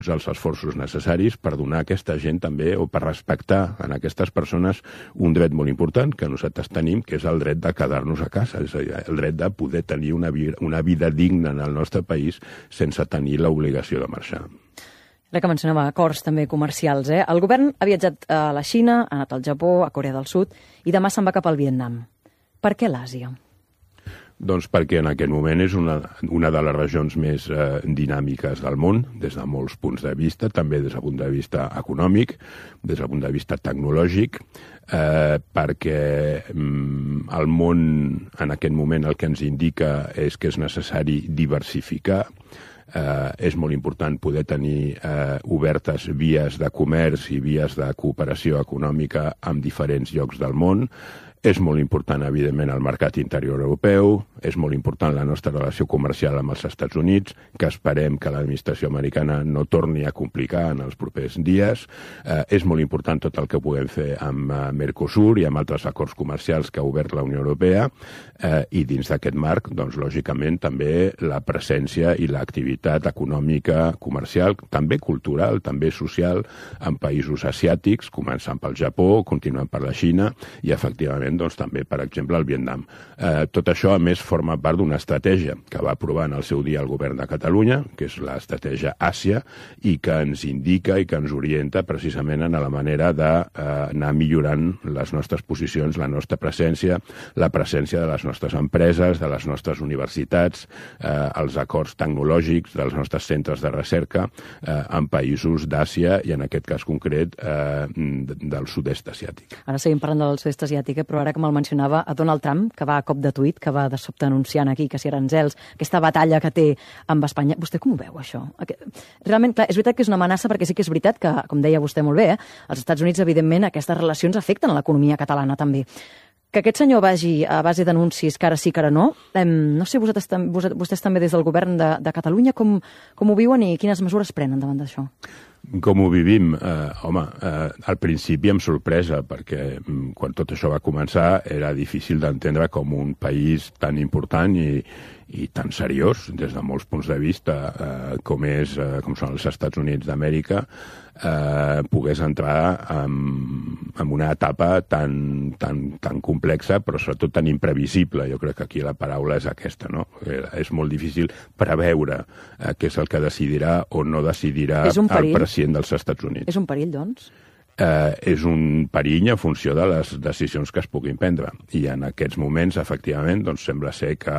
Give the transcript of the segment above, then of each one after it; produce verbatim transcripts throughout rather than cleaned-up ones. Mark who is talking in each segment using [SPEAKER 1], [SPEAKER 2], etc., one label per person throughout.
[SPEAKER 1] els esforços necessaris per donar a aquesta gent també, o per respectar en aquestes persones un dret molt important que nosaltres tenim, que és el dret de quedar-nos a casa, és a dir, el dret de poder tenir una, vi una vida digna en el nostre país sense tenir l'obligació de marxar.
[SPEAKER 2] La que mencionava, acords també comercials. Eh? El govern ha viatjat a la Xina, ha anat al Japó, a Corea del Sud, i demà se'n va cap al Vietnam. Per què l'Àsia?
[SPEAKER 1] Doncs perquè en aquest moment és una, una de les regions més eh, dinàmiques del món, des de molts punts de vista, també des del punt de vista econòmic, des del punt de vista tecnològic, eh, perquè mm, el món en aquest moment el que ens indica és que és necessari diversificar. Eh, és molt important poder tenir eh, obertes vies de comerç i vies de cooperació econòmica en diferents llocs del món. És molt important, evidentment, el mercat interior europeu, és molt important la nostra relació comercial amb els Estats Units, que esperem que l'administració americana no torni a complicar en els propers dies. Eh, és molt important tot el que puguem fer amb eh, Mercosur i amb altres acords comercials que ha obert la Unió Europea, eh, i dins d'aquest marc, doncs, lògicament, també la presència i l'activitat econòmica, comercial, també cultural, també social, en països asiàtics, començant pel Japó, continuant per la Xina, i efectivament doncs, també, per exemple, el Vietnam. Eh, tot això, a més, forma part d'una estratègia que va aprovar en el seu dia el govern de Catalunya, que és l'estratègia Àsia, i que ens indica i que ens orienta precisament en la manera d'anar eh, millorant les nostres posicions, la nostra presència, la presència de les nostres empreses, de les nostres universitats, eh, els acords tecnològics dels nostres centres de recerca eh, en països d'Àsia i, en aquest cas concret, eh, del sud-est asiàtic.
[SPEAKER 2] Ara seguim parlant del sud-est asiàtic, però ara que me'l mencionava, a Donald Trump, que va a cop de tuit, que va de sobte anunciant aquí que si aranzels, aquesta batalla que té amb Espanya. Vostè com ho veu, això? Realment, clar, és veritat que és una amenaça, perquè sí que és veritat que, com deia vostè molt bé, eh, als Estats Units, evidentment, aquestes relacions afecten l'economia catalana també. Que aquest senyor vagi a base d'anuncis que ara sí, que ara no, eh, no sé, vosaltres, vostès també des del govern de, de Catalunya, com, com ho viuen i quines mesures prenen davant d'això?
[SPEAKER 1] Com ho vivim? Eh, home, eh, al principi amb sorpresa, perquè mm, quan tot això va començar era difícil d'entendre com un país tan important i, i tan seriós, des de molts punts de vista, eh, com, és, eh, com són els Estats Units d'Amèrica, eh, pogués entrar en, en una etapa tan, tan, tan complexa, però sobretot tan imprevisible. Jo crec que aquí la paraula és aquesta, no? És molt difícil preveure eh, què és el que decidirà o no decidirà el president dels Estats Units.
[SPEAKER 2] És un perill, doncs?
[SPEAKER 1] Eh, és un perill en funció de les decisions que es puguin prendre. I en aquests moments, efectivament, doncs, sembla ser que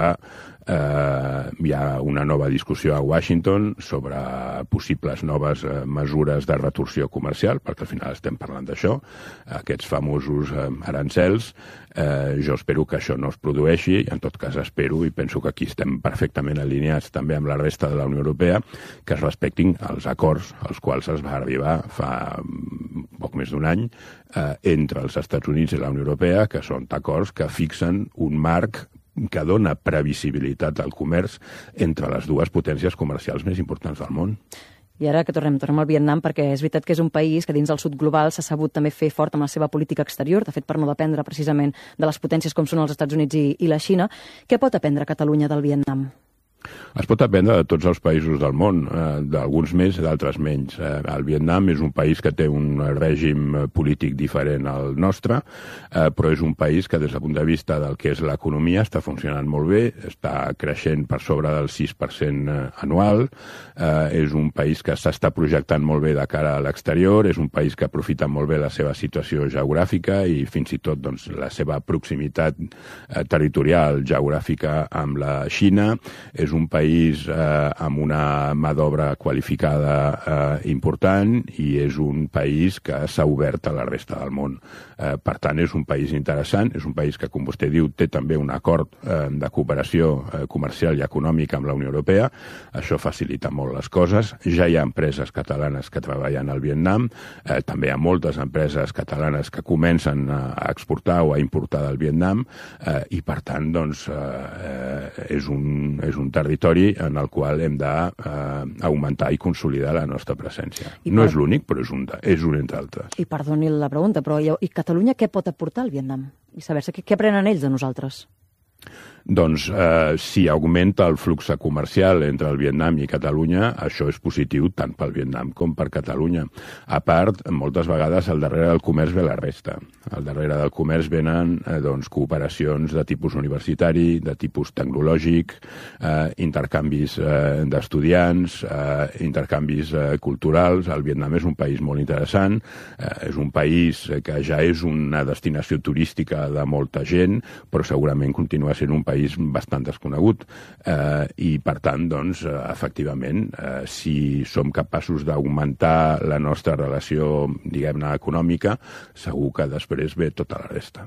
[SPEAKER 1] eh, hi ha una nova discussió a Washington sobre possibles noves eh, mesures de retorsió comercial, perquè al final estem parlant d'això, aquests famosos eh, arancels. Eh, jo espero que això no es produeixi, en tot cas espero, i penso que aquí estem perfectament alineats també amb la resta de la Unió Europea, que es respectin els acords als quals es va arribar fa poc més d'un any eh, entre els Estats Units i la Unió Europea, que són acords que fixen un marc que dona previsibilitat al comerç entre les dues potències comercials més importants del món.
[SPEAKER 2] I ara que tornem, tornem al Vietnam, perquè és veritat que és un país que dins del sud global s'ha sabut també fer fort amb la seva política exterior, de fet per no dependre precisament de les potències com són els Estats Units i, i la Xina. Què pot aprendre Catalunya del Vietnam?
[SPEAKER 1] Es pot aprendre de tots els països del món, eh, d'alguns més, d'altres menys. Eh, el Vietnam és un país que té un règim polític diferent al nostre, eh, però és un país que des del punt de vista del que és l'economia està funcionant molt bé, està creixent per sobre del sis per cent anual, eh, és un país que s'està projectant molt bé de cara a l'exterior, és un país que aprofita molt bé la seva situació geogràfica i fins i tot doncs, la seva proximitat eh, territorial geogràfica amb la Xina. És un país eh, amb una mà d'obra qualificada eh, important i és un país que s'ha obert a la resta del món. Eh, per tant, és un país interessant, és un país que, com vostè diu, té també un acord eh, de cooperació eh, comercial i econòmica amb la Unió Europea. Això facilita molt les coses. Ja hi ha empreses catalanes que treballen al Vietnam, eh, també hi ha moltes empreses catalanes que comencen a exportar o a importar del Vietnam eh, i, per tant, doncs, eh, és un, és un territori en el qual hem d'augmentar eh, i consolidar la nostra presència. I no per... és l'únic, però és un, és un entre altres.
[SPEAKER 2] I perdoni la pregunta, però i Catalunya què pot aportar al Vietnam? I saber-se què, què aprenen ells de nosaltres?
[SPEAKER 1] Doncs eh, si augmenta el flux comercial entre el Vietnam i Catalunya, això és positiu tant pel Vietnam com per Catalunya. A part, moltes vegades al darrere del comerç ve la resta. Al darrere del comerç venen eh, doncs, cooperacions de tipus universitari, de tipus tecnològic, eh, intercanvis eh, d'estudiants, eh, intercanvis eh, culturals. El Vietnam és un país molt interessant, eh, és un país que ja és una destinació turística de molta gent, però segurament continua sent un país bastant desconegut eh, i, per tant, doncs, eh, efectivament, eh, si som capaços d'augmentar la nostra relació, diguem-ne, econòmica, segur que després ve tota la resta.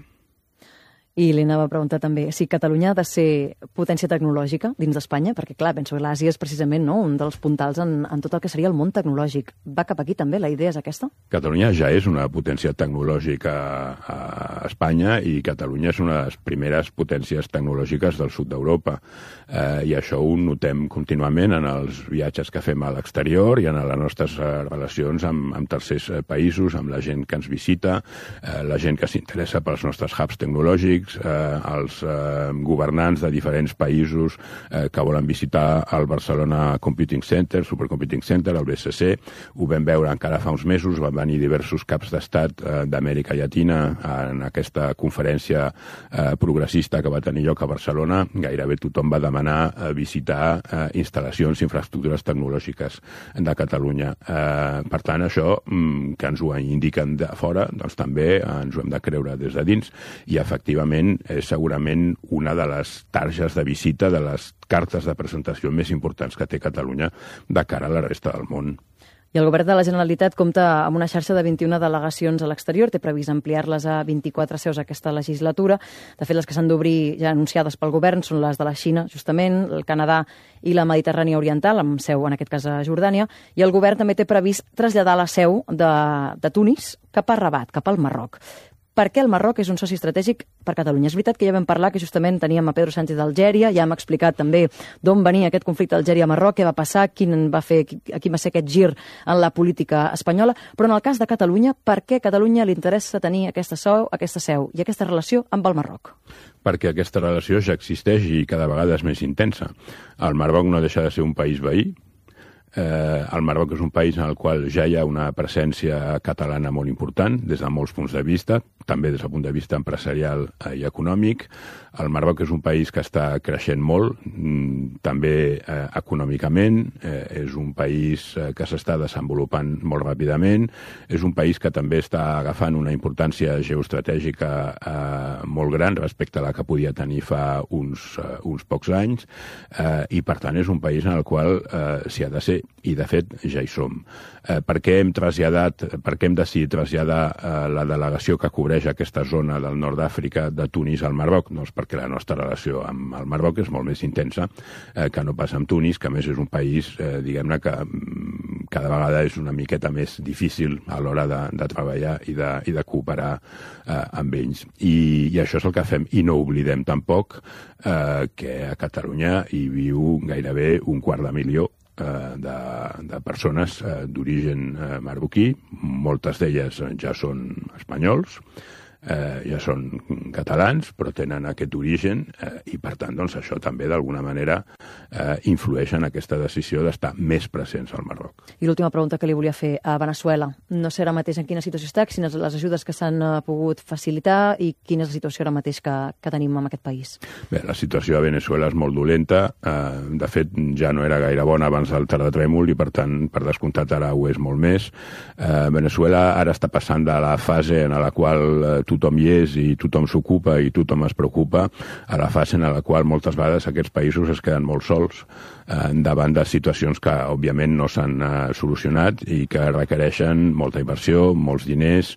[SPEAKER 2] I li anava a preguntar també si Catalunya ha de ser potència tecnològica dins d'Espanya, perquè, clar, penso que l'Àsia és precisament no, un dels puntals en, en tot el que seria el món tecnològic. Va cap aquí també? La idea és aquesta?
[SPEAKER 1] Catalunya ja és una potència tecnològica a Espanya i Catalunya és una de les primeres potències tecnològiques del sud d'Europa. Eh, I això ho notem contínuament en els viatges que fem a l'exterior i en les nostres relacions amb, amb tercers països, amb la gent que ens visita, eh, la gent que s'interessa pels nostres hubs tecnològics, Eh, els eh, governants de diferents països eh, que volen visitar el Barcelona Computing Center, Supercomputing Center, el B C C. Ho vam veure encara fa uns mesos, van venir diversos caps d'estat eh, d'Amèrica Llatina en aquesta conferència eh, progressista que va tenir lloc a Barcelona. Gairebé tothom va demanar eh, visitar eh, instal·lacions, infraestructures tecnològiques de Catalunya. Eh, per tant, això mm, que ens ho indiquen de fora, doncs també ens ho hem de creure des de dins i, efectivament, és segurament una de les targes de visita, de les cartes de presentació més importants que té Catalunya de cara a la resta del món.
[SPEAKER 2] I el govern de la Generalitat compta amb una xarxa de vint-i-una delegacions a l'exterior, té previst ampliar-les a vint-i-quatre seus aquesta legislatura. De fet, les que s'han d'obrir ja anunciades pel govern són les de la Xina, justament, el Canadà i la Mediterrània Oriental, amb seu, en aquest cas, a Jordània, i el govern també té previst traslladar la seu de, de Tunis cap a Rabat, cap al Marroc. Per què el Marroc és un soci estratègic per Catalunya? És veritat que ja vam parlar que justament teníem a Pedro Sánchez d'Algèria, ja hem explicat també d'on venia aquest conflicte Algèria-Marroc, què va passar, quin va fer, quin va ser aquest gir en la política espanyola, però en el cas de Catalunya, per què a Catalunya li interessa tenir aquesta seu, aquesta seu i aquesta relació amb el Marroc?
[SPEAKER 1] Perquè aquesta relació ja existeix i cada vegada és més intensa. El Marroc no deixa de ser un país veí. Eh, el Marroc és un país en el qual ja hi ha una presència catalana molt important des de molts punts de vista, també des del punt de vista empresarial i econòmic. El Marroc és un país que està creixent molt, també eh, econòmicament, eh, és un país eh, que s'està desenvolupant molt ràpidament, és un país que també està agafant una importància geoestratègica eh, molt gran respecte a la que podia tenir fa uns, eh, uns pocs anys, eh, i per tant és un país en el qual eh, s'hi ha de ser, i de fet ja hi som. Eh, per què hem traslladat, per què hem decidit traslladar eh, la delegació que cobreix aquesta zona del nord d'Àfrica de Tunis al Marroc? Doncs perquè la nostra relació amb el Marroc és molt més intensa eh, que no pas amb Tunis, que a més és un país, eh, diguem-ne, que cada vegada és una miqueta més difícil a l'hora de, de treballar i de, i de cooperar eh, amb ells. I, I això és el que fem. I no oblidem tampoc eh, que a Catalunya hi viu gairebé un quart de milió De, de persones d'origen marroquí. Moltes d'elles ja són espanyols, eh, ja són catalans, però tenen aquest origen eh, i, per tant, doncs, això també, d'alguna manera, eh, influeix en aquesta decisió d'estar més presents al Marroc.
[SPEAKER 2] I l'última pregunta que li volia fer a Veneçuela. No sé ara mateix en quina situació està, quines les ajudes que s'han pogut facilitar i quina és la situació ara mateix que, que tenim en aquest país?
[SPEAKER 1] Bé, la situació a Veneçuela és molt dolenta. Eh, de fet, ja no era gaire bona abans del terratrèmol i, per tant, per descomptat, ara ho és molt més. Eh, Veneçuela ara està passant de la fase en la qual eh, tothom hi és i tothom s'ocupa i tothom es preocupa, a la fase en la qual moltes vegades aquests països es queden molt sols eh, davant de situacions que, òbviament, no s'han eh, solucionat i que requereixen molta inversió, molts diners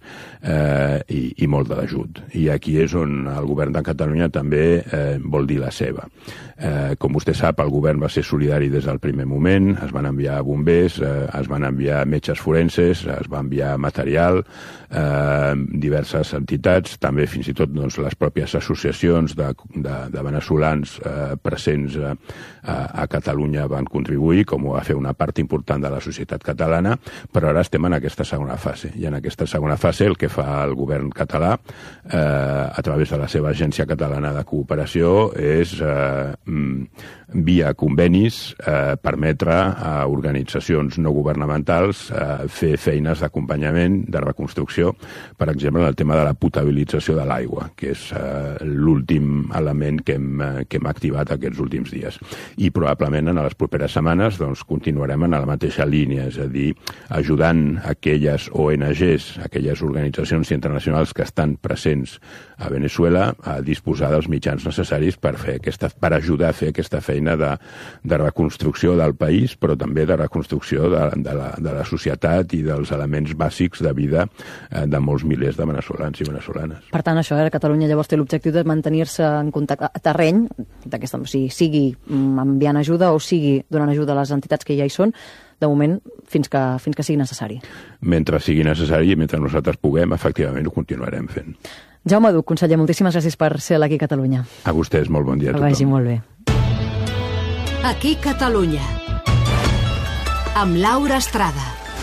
[SPEAKER 1] eh, i, i molt d'ajut. I aquí és on el govern de Catalunya també eh, vol dir la seva. Eh, com vostè sap, el govern va ser solidari des del primer moment, es van enviar bombers, eh, es van enviar metges forenses, es va enviar material, eh, diverses entitats entitats, també fins i tot doncs, les pròpies associacions de, de, de veneçolans eh, presents a, a Catalunya van contribuir, com ho va fer una part important de la societat catalana, però ara estem en aquesta segona fase. I en aquesta segona fase el que fa el govern català, eh, a través de la seva Agència Catalana de Cooperació, és eh, via convenis eh, permetre a organitzacions no governamentals eh, fer feines d'acompanyament, de reconstrucció, per exemple, en el tema de la potabilització de l'aigua, que és eh, l'últim element que hem, eh, que hem activat aquests últims dies. I probablement en les properes setmanes doncs, continuarem en la mateixa línia, és a dir, ajudant aquelles O N Ges, aquelles organitzacions internacionals que estan presents a Veneçuela a disposar dels mitjans necessaris per, fer aquesta, per ajudar a fer aquesta feina de, de reconstrucció del país, però també de reconstrucció de, de, la, de la societat i dels elements bàsics de vida eh, de molts milers de veneçolans i veneçolanes.
[SPEAKER 2] Per tant, això, eh, Catalunya llavors té l'objectiu de mantenir-se en contacte a terreny, d'aquesta, o sigui, sigui enviant ajuda o sigui donant ajuda a les entitats que ja hi són, de moment, fins que, fins que sigui necessari. Mentre sigui necessari i mentre nosaltres puguem, efectivament ho continuarem fent. Jaume Duch, conseller, moltíssimes gràcies per ser aquí a Catalunya. A vostès, molt bon dia a tothom. Que vagi molt bé.
[SPEAKER 3] Aquí Catalunya, amb Laura Estrada.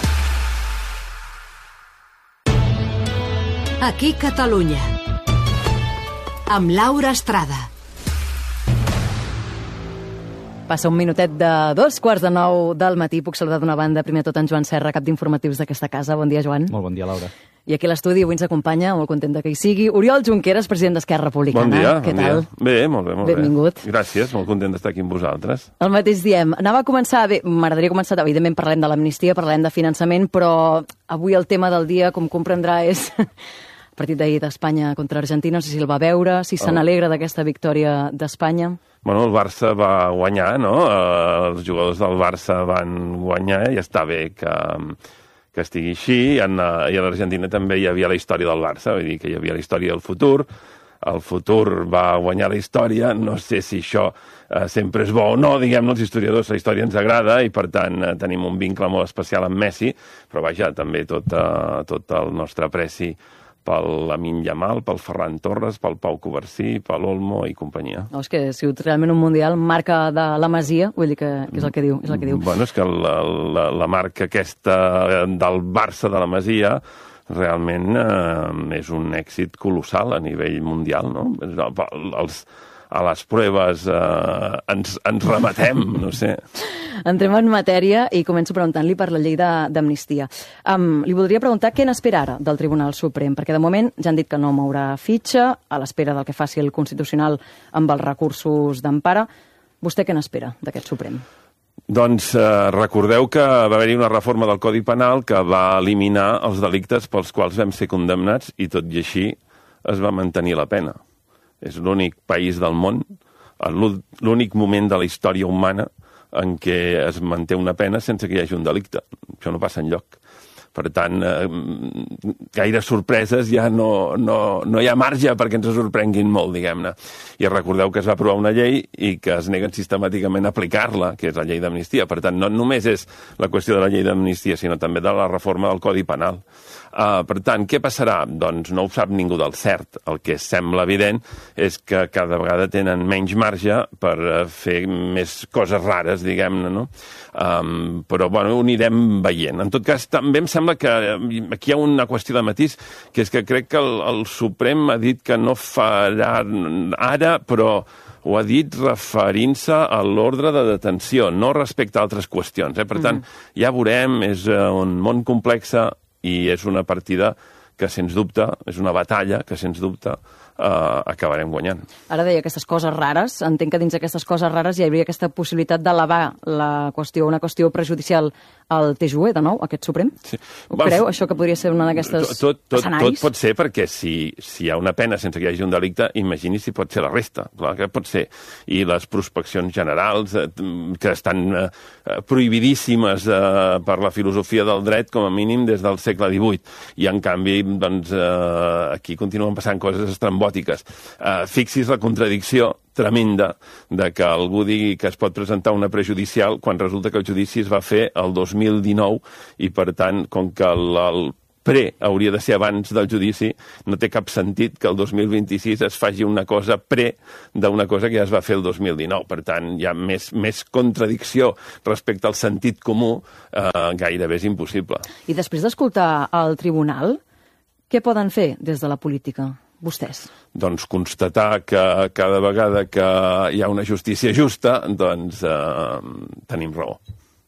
[SPEAKER 3] Aquí Catalunya, amb Laura Estrada.
[SPEAKER 2] Passa un minutet de dos quarts de nou del matí. Puc saludar d'una banda, primer de tot, en Joan Serra, cap d'informatius d'aquesta casa. Bon dia, Joan.
[SPEAKER 4] Molt bon dia, Laura.
[SPEAKER 2] I aquí a l'estudi avui ens acompanya, molt contenta que hi sigui, Oriol Junqueras, president d'Esquerra Republicana.
[SPEAKER 5] Bon dia,
[SPEAKER 2] Què
[SPEAKER 5] bon
[SPEAKER 2] tal?
[SPEAKER 5] dia. Bé, molt bé, molt
[SPEAKER 2] Benvingut.
[SPEAKER 5] bé. Gràcies, molt content d'estar aquí amb vosaltres.
[SPEAKER 2] El mateix diem. Anava a començar, bé, m'agradaria començar, evidentment parlem de l'amnistia, parlem de finançament, però avui el tema del dia, com comprendrà, és el partit d'ahir d'Espanya contra Argentina, no sé si el va veure, si se n'alegra d'aquesta victòria d'Espanya.
[SPEAKER 5] Bueno, el Barça va guanyar, no? Els jugadors del Barça van guanyar i està bé que, que estigui així. En, I a l'Argentina també hi havia la història del Barça, vull dir que hi havia la història del futur. El futur va guanyar la història. No sé si això eh, sempre és bo o no, diguem-ne, els historiadors, la història ens agrada i, per tant, eh, tenim un vincle molt especial amb Messi, però, vaja, també tot, eh, tot el nostre apreci pel Lamine Yamal, pel Ferran Torres, pel Pau Covarsí, per l'Olmo i companyia.
[SPEAKER 2] No, és que ha sigut realment un mundial marca de la Masia, vull dir que, que és el que diu. És el que diu.
[SPEAKER 5] Bueno, és que la, la, la marca aquesta del Barça de la Masia realment eh, és un èxit colossal a nivell mundial, no? Els, a les proves eh, ens, ens remetem, no sé.
[SPEAKER 2] Entrem en matèria i començo preguntant-li per la llei d'amnistia. Um, li voldria preguntar què n'espera ara del Tribunal Suprem, perquè de moment ja han dit que no mourà fitxa, a l'espera del que faci el Constitucional amb els recursos d'empara. Vostè què n'espera d'aquest Suprem?
[SPEAKER 5] Doncs eh, recordeu que va haver-hi una reforma del Codi Penal que va eliminar els delictes pels quals vam ser condemnats i tot i així es va mantenir la pena. És l'únic país del món, l'únic moment de la història humana en què es manté una pena sense que hi hagi un delicte. Això no passa enlloc. Per tant, eh, gaire sorpreses ja no, no, no hi ha marge perquè ens sorprenguin molt, diguem-ne. I recordeu que es va aprovar una llei i que es neguen sistemàticament a aplicar-la, que és la llei d'amnistia. Per tant, no només és la qüestió de la llei d'amnistia, sinó també de la reforma del Codi Penal. Uh, per tant, què passarà? Doncs no ho sap ningú del cert. El que sembla evident és que cada vegada tenen menys marge per uh, fer més coses rares, diguem-ne, no? Um, però, bueno, ho anirem veient. En tot cas, també em sembla que aquí hi ha una qüestió de matís, que és que crec que el, el Suprem ha dit que no farà ara, però ho ha dit referint-se a l'ordre de detenció, no respecte a altres qüestions. Eh? Per tant, mm. ja veurem, és un món complex i és una partida que, sens dubte, és una batalla que, sens dubte, Uh, acabarem guanyant.
[SPEAKER 2] Ara deia aquestes coses rares. Entenc que dins d'aquestes coses rares hi hauria aquesta possibilitat d'elevar la qüestió, una qüestió prejudicial al T J U E, de nou, aquest Suprem?
[SPEAKER 5] Sí.
[SPEAKER 2] Ho Va, creu, això que podria ser una d'aquestes
[SPEAKER 5] tot, tot,
[SPEAKER 2] escenaris?
[SPEAKER 5] Tot pot ser, perquè si, si hi ha una pena sense que hi hagi un delicte, imagini si pot ser la resta. Clar que pot ser. I les prospeccions generals, eh, que estan eh, prohibidíssimes eh, per la filosofia del dret, com a mínim des del segle divuit. I, en canvi, doncs, eh, aquí continuen passant coses estrambòtiques. Uh, fixis la contradicció tremenda de que algú digui que es pot presentar una prejudicial quan resulta que el judici es va fer el dos mil dinou i, per tant, com que el, el pre hauria de ser abans del judici, no té cap sentit que el dos mil vint-i-sis es faci una cosa pre d'una cosa que ja es va fer el dos mil dinou. Per tant, hi ha més, més contradicció respecte al sentit comú, eh, gairebé és impossible.
[SPEAKER 2] I després d'escoltar el tribunal, què poden fer des de la política, vostès?
[SPEAKER 5] Doncs constatar que cada vegada que hi ha una justícia justa, doncs eh, tenim raó.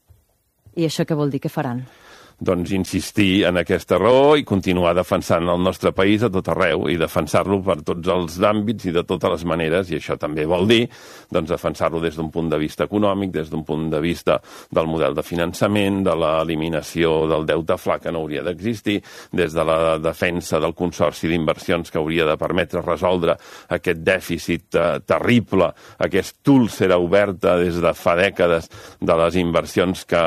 [SPEAKER 2] I això què vol dir? Què faran?
[SPEAKER 5] Doncs insistir en aquesta raó i continuar defensant el nostre país a tot arreu i defensar-lo per tots els àmbits i de totes les maneres, i això també vol dir doncs, defensar-lo des d'un punt de vista econòmic, des d'un punt de vista del model de finançament, de l'eliminació del deute fla que no hauria d'existir, des de la defensa del consorci d'inversions que hauria de permetre resoldre aquest dèficit eh, terrible, aquest úlcera oberta des de fa dècades de les inversions que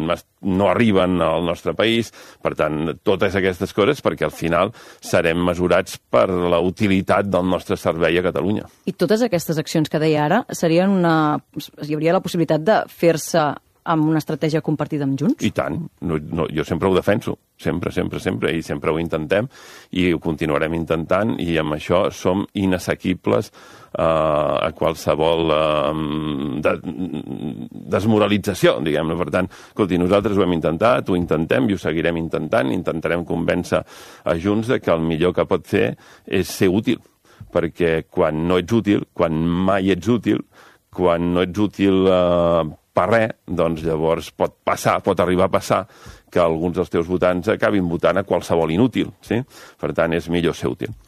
[SPEAKER 5] no arriben al nostre país. Per tant, totes aquestes coses perquè al final serem mesurats per la utilitat del nostre servei a Catalunya.
[SPEAKER 2] I totes aquestes accions que deia ara serien una... hi hauria la possibilitat de fer-se amb una estratègia compartida amb Junts?
[SPEAKER 5] I tant. No, no, jo sempre ho defenso. Sempre, sempre, sempre. I sempre ho intentem i ho continuarem intentant i amb això som inassequibles eh, a qualsevol eh, de, desmoralització, diguem-ne. Per tant, escolti, nosaltres ho hem intentat, ho intentem i ho seguirem intentant. Intentarem convèncer a Junts de que el millor que pot fer és ser útil. Perquè quan no ets útil, quan mai ets útil, quan no ets útil eh, per res, doncs llavors pot passar, pot arribar a passar que alguns dels teus votants acabin votant a qualsevol inútil. Sí? Per tant, és millor ser útil.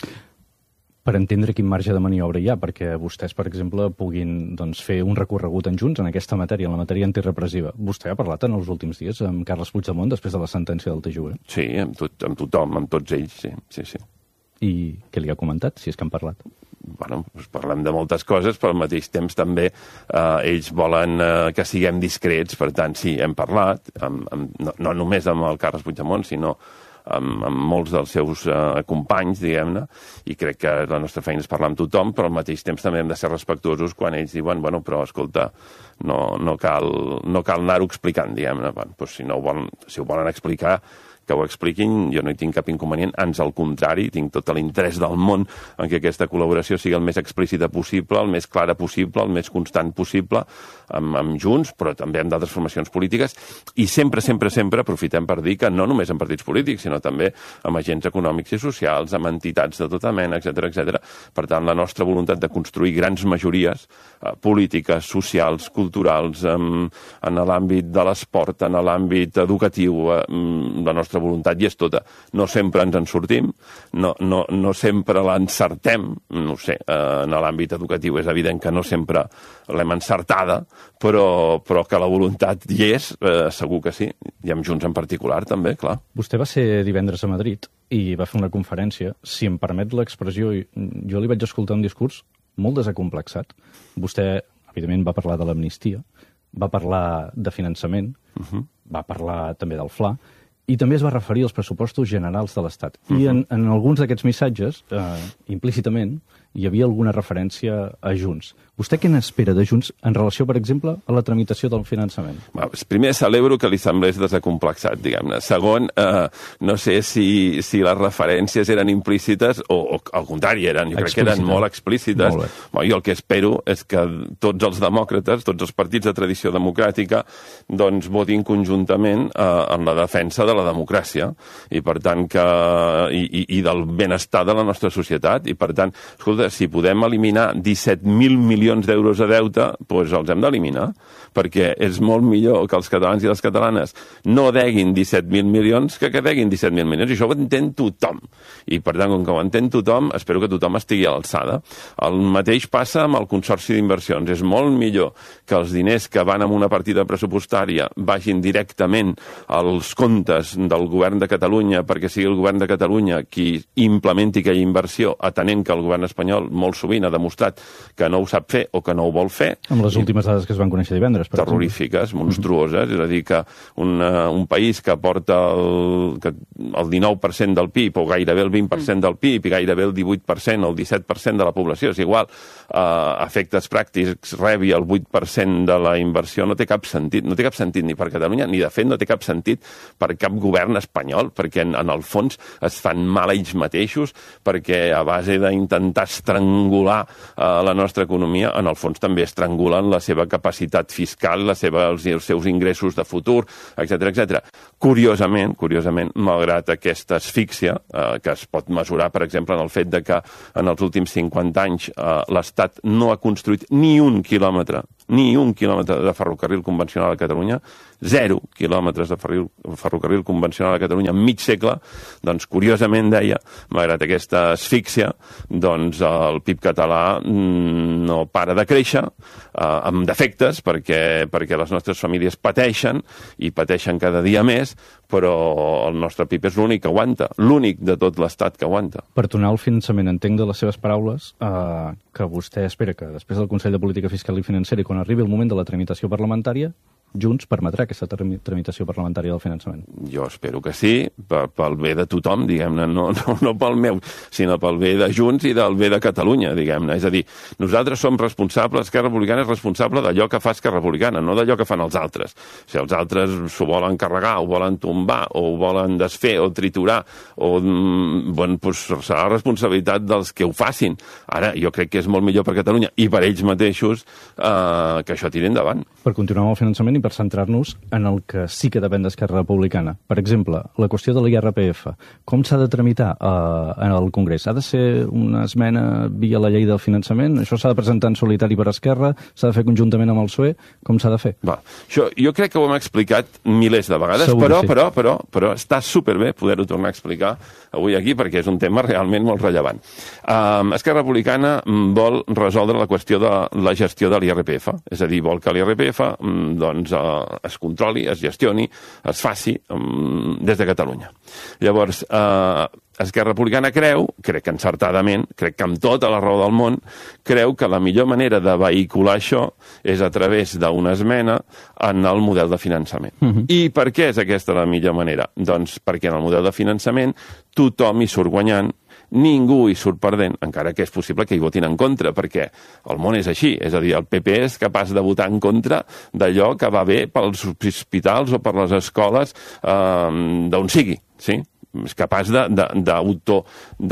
[SPEAKER 4] Per entendre quin marge de maniobra hi ha, perquè vostès, per exemple, puguin doncs, fer un recorregut en Junts en aquesta matèria, en la matèria antirepressiva. Vostè ha parlat en els últims dies amb Carles Puigdemont després de la sentència del T J U E?
[SPEAKER 5] Sí, amb, tot, amb tothom, amb tots ells, sí, sí, sí.
[SPEAKER 4] I què li ha comentat, si és que han parlat?
[SPEAKER 5] Bueno, doncs parlem de moltes coses, però al mateix temps també eh, ells volen eh, que siguem discrets, per tant, sí, hem parlat, amb, amb, no, no només amb el Carles Puigdemont, sinó amb, amb molts dels seus eh, companys, diguem-ne, i crec que la nostra feina és parlar amb tothom, però al mateix temps també hem de ser respectuosos quan ells diuen, bueno, però escolta, no, no cal, no cal anar-ho explicant, diguem-ne. Bueno, doncs si, no ho volen, si ho volen explicar, que ho expliquin, jo no hi tinc cap inconvenient, ans al contrari, tinc tot l'interès del món en que aquesta col·laboració sigui el més explícita possible, el més clara possible, el més constant possible, amb, amb Junts, però també amb d'altres formacions polítiques, i sempre, sempre, sempre aprofitem per dir que no només amb partits polítics, sinó també amb agents econòmics i socials, amb entitats de tota mena, etcètera, etcètera. Per tant, la nostra voluntat de construir grans majories eh, polítiques, socials, culturals, eh, en l'àmbit de l'esport, en l'àmbit educatiu, eh, la nostra voluntat hi és tota. No sempre ens en sortim, no, no, no sempre l'encertem, no sé, en l'àmbit educatiu és evident que no sempre l'hem encertada, però, però que la voluntat hi és, eh, segur que sí, i amb Junts en particular també, clar.
[SPEAKER 4] Vostè va ser divendres a Madrid i va fer una conferència, si em permet l'expressió, jo li vaig escoltar un discurs molt desacomplexat. Vostè, evidentment, va parlar de l'amnistia, va parlar de finançament, uh-huh. va parlar també del Fla, i també es va referir als pressupostos generals de l'Estat. Uh-huh. I en, en alguns d'aquests missatges, eh, implícitament, hi havia alguna referència a Junts. Vostè què n'espera de Junts en relació, per exemple, a la tramitació del finançament?
[SPEAKER 5] Primer, celebro que li semblés desacomplexat, diguem-ne. Segon, eh, no sé si, si les referències eren implícites o, o al contrari, eren, jo crec que eren molt explícites. Molt bé. Jo el que espero és que tots els demòcrates, tots els partits de tradició democràtica, doncs votin conjuntament eh, en la defensa de la democràcia i, per tant, que, i, i, i del benestar de la nostra societat. I, per tant, escolta, si podem eliminar disset mil milions d'euros de deute, doncs els hem d'eliminar, perquè és molt millor que els catalans i les catalanes no deguin disset mil milions que que deguin disset mil milions, i això ho entén tothom. I, per tant, com que ho entén tothom, espero que tothom estigui a l'alçada. El mateix passa amb el Consorci d'Inversions. És molt millor que els diners que van en una partida pressupostària vagin directament als comptes del govern de Catalunya perquè sigui el govern de Catalunya qui implementi aquella inversió, atenent que el govern espanyol molt sovint ha demostrat que no ho sap fer o que no ho vol fer.
[SPEAKER 4] Amb les últimes dades que es van conèixer divendres, per
[SPEAKER 5] terrorífiques, exemple. Monstruoses, mm-hmm. és a dir, que un, uh, un país que porta el, que el dinou per cent del P I B o gairebé el vint per cent del P I B i gairebé el divuit per cent o el disset per cent de la població, és igual, uh, efectes pràctics rebi el vuit per cent de la inversió, no té cap sentit, no té cap sentit ni per Catalunya, ni de fet no té cap sentit per cap govern espanyol, perquè en, en el fons es fan mal ells mateixos, perquè a base d'intentar estrangular uh, la nostra economia, en el fons també estrangulen la seva capacitat fiscal, la seva, els, els seus ingressos de futur, etcètera, etcètera. Curiosament, curiosament, malgrat aquesta asfíxia, eh, que es pot mesurar, per exemple, en el fet de que en els últims cinquanta anys eh, l'Estat no ha construït ni un quilòmetre, ni un quilòmetre de ferrocarril convencional a Catalunya, zero quilòmetres de ferrocarril convencional a Catalunya en mig segle, doncs curiosament deia, malgrat aquesta asfíxia, doncs el P I B català no para de créixer, eh, amb defectes, perquè, perquè les nostres famílies pateixen, i pateixen cada dia més, però el nostre P I B és l'únic que aguanta, l'únic de tot l'Estat que aguanta.
[SPEAKER 4] Per tornar al finançament, entenc de les seves paraules eh, que vostè espera que després del Consell de Política Fiscal i Financera i quan arribi el moment de la tramitació parlamentària, Junts permetrà aquesta tramitació parlamentària del finançament?
[SPEAKER 5] Jo espero que sí, pel bé de tothom, diguem-ne, no, no, no pel meu, sinó pel bé de Junts i del bé de Catalunya, diguem-ne. És a dir, nosaltres som responsables, Esquerra Republicana és responsable d'allò que fa Esquerra Republicana, no d'allò que fan els altres. Si els altres s'ho volen carregar, ho volen tombar, o ho volen desfer, o triturar, o, bueno, doncs serà la responsabilitat dels que ho facin. Ara, jo crec que és molt millor per Catalunya i per ells mateixos eh, que això tiri endavant.
[SPEAKER 4] Per continuar amb el finançament i per centrar-nos en el que sí que depèn d'Esquerra Republicana. Per exemple, la qüestió de l'I R P F. Com s'ha de tramitar eh, en el Congrés? Ha de ser una esmena via la llei del finançament? Això s'ha de presentar en solitari per Esquerra? S'ha de fer conjuntament amb el P S O E? Com s'ha de fer?
[SPEAKER 5] Va, això, jo crec que ho hem explicat milers de vegades,
[SPEAKER 4] Segur
[SPEAKER 5] però,
[SPEAKER 4] sí.
[SPEAKER 5] però, però, però està superbé poder-ho tornar a explicar avui aquí, perquè és un tema realment molt rellevant. Um, Esquerra Republicana vol resoldre la qüestió de la gestió de l'I R P F, és a dir, vol que l'I R P F doncs, es controli, es gestioni, es faci um, des de Catalunya. Llavors, eh, Esquerra Republicana creu, crec que encertadament, crec que amb tota la raó del món, creu que la millor manera de vehicular això és a través d'una esmena en el model de finançament. Uh-huh. I per què és aquesta la millor manera? Doncs perquè en el model de finançament tothom hi surt guanyant, ningú hi surt perdent, encara que és possible que hi votin en contra, perquè el món és així, és a dir, el P P és capaç de votar en contra d'allò que va bé pels hospitals o per les escoles eh, d'on sigui, sí? És capaç d'auto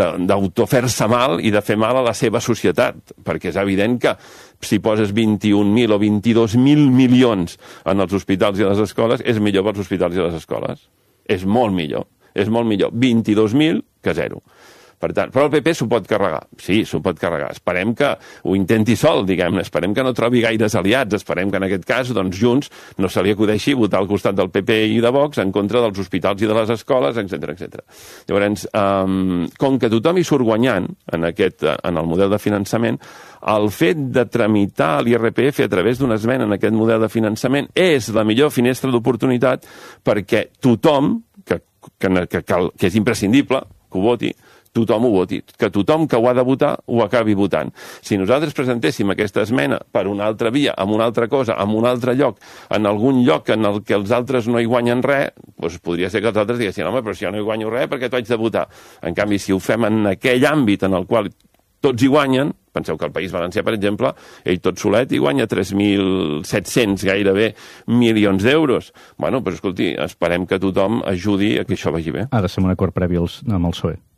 [SPEAKER 5] fer-se mal i de fer mal a la seva societat, perquè és evident que si poses vint-i-un mil o vint-i-dos mil milions en els hospitals i les escoles, és millor pels hospitals i les escoles. És molt millor. És molt millor vint-i-dos mil que zero. Per tant, però el P P s'ho pot carregar. Sí, s'ho pot carregar. Esperem que ho intenti sol, diguem-ne. Esperem que no trobi gaires aliats. Esperem que en aquest cas, doncs, Junts no se li acudeixi votar al costat del P P i de Vox en contra dels hospitals i de les escoles, etcètera, etcètera. Llavors, um, com que tothom hi surt guanyant en, aquest, en el model de finançament, el fet de tramitar l'I R P F a través d'una esmena en aquest model de finançament és la millor finestra d'oportunitat perquè tothom, que, que, que, que és imprescindible que ho voti, tothom ho voti, que tothom que ho ha de votar ho acabi votant. Si nosaltres presentéssim aquesta esmena per una altra via, amb una altra cosa, en un altre lloc, en algun lloc en el que els altres no hi guanyen res, doncs podria ser que els altres diguessin, home, però si jo no hi guanyo res, per què t'ho haig de votar? En canvi, si ho fem en aquell àmbit en el qual tots hi guanyen, penseu que el País Valencià, per exemple, ell tot solet hi guanya tres mil set-cents gairebé milions d'euros. Bueno, doncs escolti, esperem que tothom ajudi a que això vagi bé.
[SPEAKER 4] Ha de ser un acord previ als, amb el P S O E.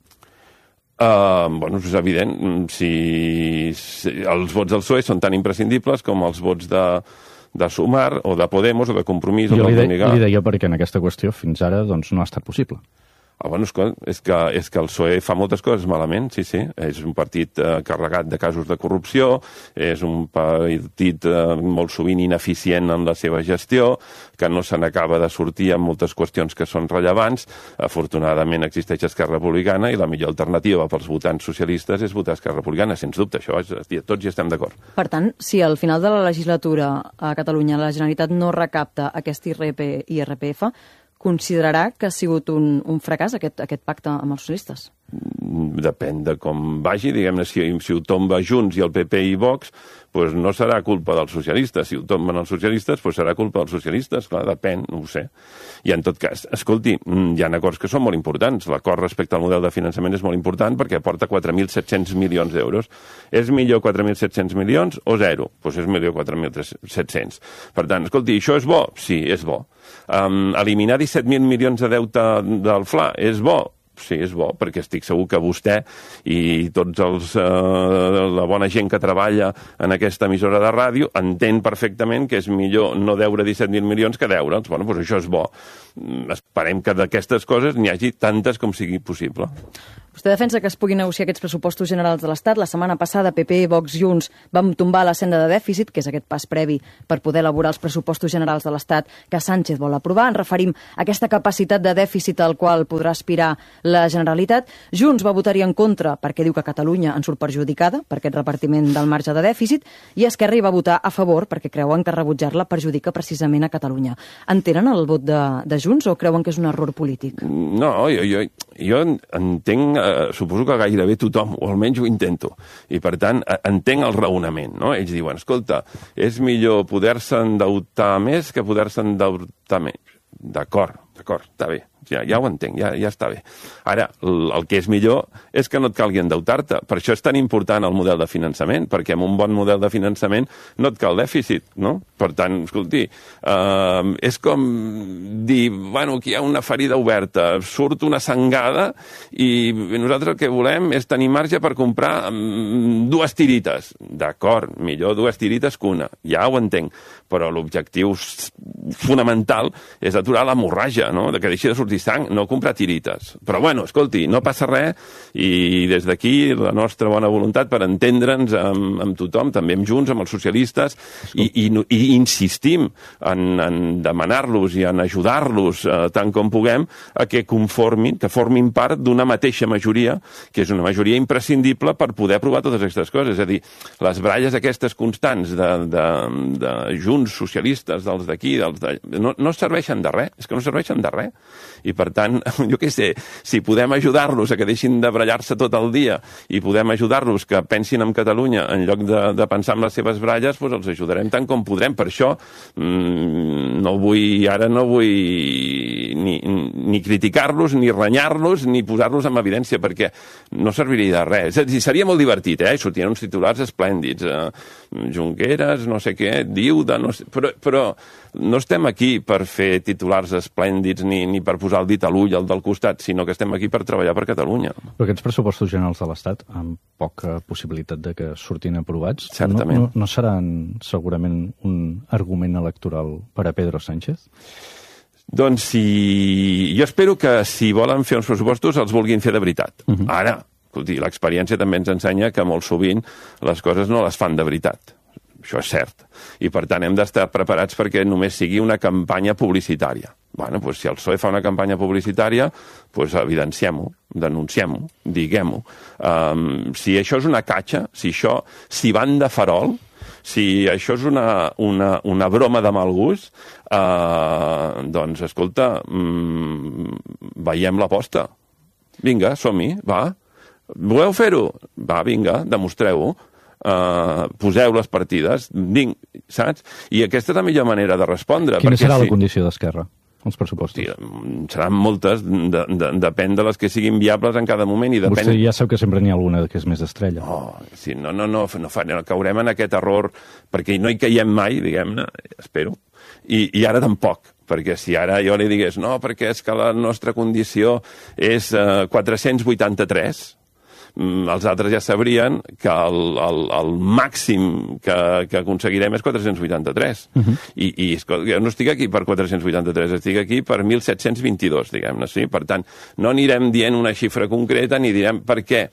[SPEAKER 5] Uh, bueno, és evident, si, si els vots del P S O E són tan imprescindibles com els vots de, de Sumar o de Podemos o de Compromís o
[SPEAKER 4] jo
[SPEAKER 5] de
[SPEAKER 4] li, de,
[SPEAKER 5] Unigar.
[SPEAKER 4] li deia perquè en aquesta qüestió fins ara doncs, no ha estat possible.
[SPEAKER 5] Ah, bueno, és que, és, que, és que el P S O E fa moltes coses malament, sí, sí. És un partit eh, carregat de casos de corrupció, és un partit eh, molt sovint ineficient en la seva gestió, que no se n'acaba de sortir en moltes qüestions que són rellevants. Afortunadament existeix Esquerra Republicana i la millor alternativa pels votants socialistes és votar Esquerra Republicana, sens dubte, això és, tots hi estem d'acord.
[SPEAKER 2] Per tant, si al final de la legislatura a Catalunya la Generalitat no recapta aquest I R P F, considerarà que ha sigut un, un fracàs aquest, aquest pacte amb els socialistes?
[SPEAKER 5] depèn de com vagi, diguem-ne, si, si ho tomba Junts i el P P i Vox, doncs no serà culpa dels socialistes. Si ho tomben els socialistes, doncs serà culpa dels socialistes. Clar, depèn, no ho sé. I en tot cas, escolti, hi ha acords que són molt importants. L'acord respecte al model de finançament és molt important perquè aporta quatre mil set-cents milions d'euros. És millor quatre mil set-cents milions o zero? Doncs és millor quatre mil set-cents. Per tant, escolti, això és bo? Sí, és bo. Um, eliminar disset mil milions de deute del F L A és bo? Sí, és bo, perquè estic segur que vostè i tots els, eh, la bona gent que treballa en aquesta emissora de ràdio entén perfectament que és millor no deure disset mil milions que deure'ls. Bueno, doncs això és bo. Esperem que d'aquestes coses n'hi hagi tantes com sigui possible.
[SPEAKER 2] Vostè defensa que es puguin negociar aquests pressupostos generals de l'Estat. La setmana passada P P, Vox, Junts vam tombar la senda de dèficit, que és aquest pas previ per poder elaborar els pressupostos generals de l'Estat que Sánchez vol aprovar. Ens referim a aquesta capacitat de dèficit al qual podrà aspirar la Generalitat. Junts va votar-hi en contra perquè diu que Catalunya en surt perjudicada per aquest repartiment del marge de dèficit i Esquerra hi va votar a favor perquè creuen que rebutjar-la perjudica precisament a Catalunya. Entenen el vot de, de Junts o creuen que és un error polític?
[SPEAKER 5] No, jo, jo, jo entenc, eh, suposo que gairebé tothom, o almenys ho intento, i per tant entenc el raonament, no? Ells diuen, escolta, és millor poder-se endeutar més que poder-se endeutar menys. D'acord, d'acord, està bé. Ja, ja ho entenc, ja, ja està bé. Ara, el, el que és millor és que no et calgui endeutar-te. Per això és tan important el model de finançament, perquè amb un bon model de finançament no et cal dèficit, no? Per tant, escolti, eh, és com dir, bueno, aquí hi ha una ferida oberta, surt una sangada i nosaltres el que volem és tenir marge per comprar um, dues tirites. D'acord, millor dues tirites que una, ja ho entenc, però l'objectiu fonamental és aturar l'hemorràgia, no? De que deixi de sortir sang, no comprar tirites. Però bueno, escolti, no passa res i des d'aquí la nostra bona voluntat per entendre'ns amb, amb tothom, també amb Junts, amb els socialistes, i, i, i insistim en, en demanar-los i en ajudar-los eh, tant com puguem a que conformin, que formin part d'una mateixa majoria, que és una majoria imprescindible per poder aprovar totes aquestes coses. És a dir, les bralles aquestes constants de, de, de Junts, socialistes, dels d'aquí, dels de... no, no serveixen de res, és que no serveixen de res. I per tant, jo què sé, si podem ajudar-los a que deixin de brallar-se tot el dia i podem ajudar-los que pensin en Catalunya en lloc de, de pensar en les seves bralles, doncs els ajudarem tant com podrem. Per això mmm, no vull, ara no vull ni, ni criticar-los, ni renyar-los, ni posar-los en evidència, perquè no serviria de res. És a dir, seria molt divertit, eh? Sortien uns titulars esplèndids. Eh? Junqueras, no sé què, diu de no sé... Però, però no estem aquí per fer titulars esplèndids ni, ni per posar el dit a l'ull al del costat, sinó que estem aquí per treballar per Catalunya.
[SPEAKER 4] Però aquests pressupostos generals de l'Estat, amb poca possibilitat de que surtin aprovats,
[SPEAKER 5] certament,
[SPEAKER 4] no, no, no seran segurament un argument electoral per a Pedro Sánchez?
[SPEAKER 5] Doncs si... jo espero que si volen fer uns pressupostos els vulguin fer de veritat. Uh-huh. Ara, escolti, l'experiència també ens ensenya que molt sovint les coses no les fan de veritat. Això és cert. I, per tant, hem d'estar preparats perquè només sigui una campanya publicitària. Bueno, doncs, si el P S O E fa una campanya publicitària, doncs evidenciem-ho, denunciem-ho, diguem-ho. Um, si això és una catxa, si això, si van de farol, si això és una, una, una broma de mal gust, uh, doncs, escolta, um, veiem l'aposta. Vinga, som-hi, va. Voleu fer-ho? Va, vinga, demostreu-ho. Uh, poseu les partides, vinc, saps? I aquesta és la millor manera de respondre.
[SPEAKER 4] Quina serà
[SPEAKER 5] si...
[SPEAKER 4] la condició d'Esquerra, els pressupostos?
[SPEAKER 5] Hosti, seran moltes, de, de, depèn de les que siguin viables en cada moment. I depèn...
[SPEAKER 4] Vostè ja sap que sempre n'hi ha alguna que és més estrella.
[SPEAKER 5] Oh, sí, no, no, no, no, no, no caurem en aquest error, perquè no hi caiem mai, diguem-ne, espero, i, i ara tampoc. Perquè si ara jo li digués, no, perquè és que la nostra condició és uh, quatre-cents vuitanta-tres, els altres ja sabrien que el, el, el màxim que, que aconseguirem és quatre-cents vuitanta-tres. Uh-huh. I, i escolta, jo no estic aquí per quatre-cents vuitanta-tres, estic aquí per mil set-cents vint-i-dos, diguem-ne, sí? Per tant, no anirem dient una xifra concreta ni direm per què.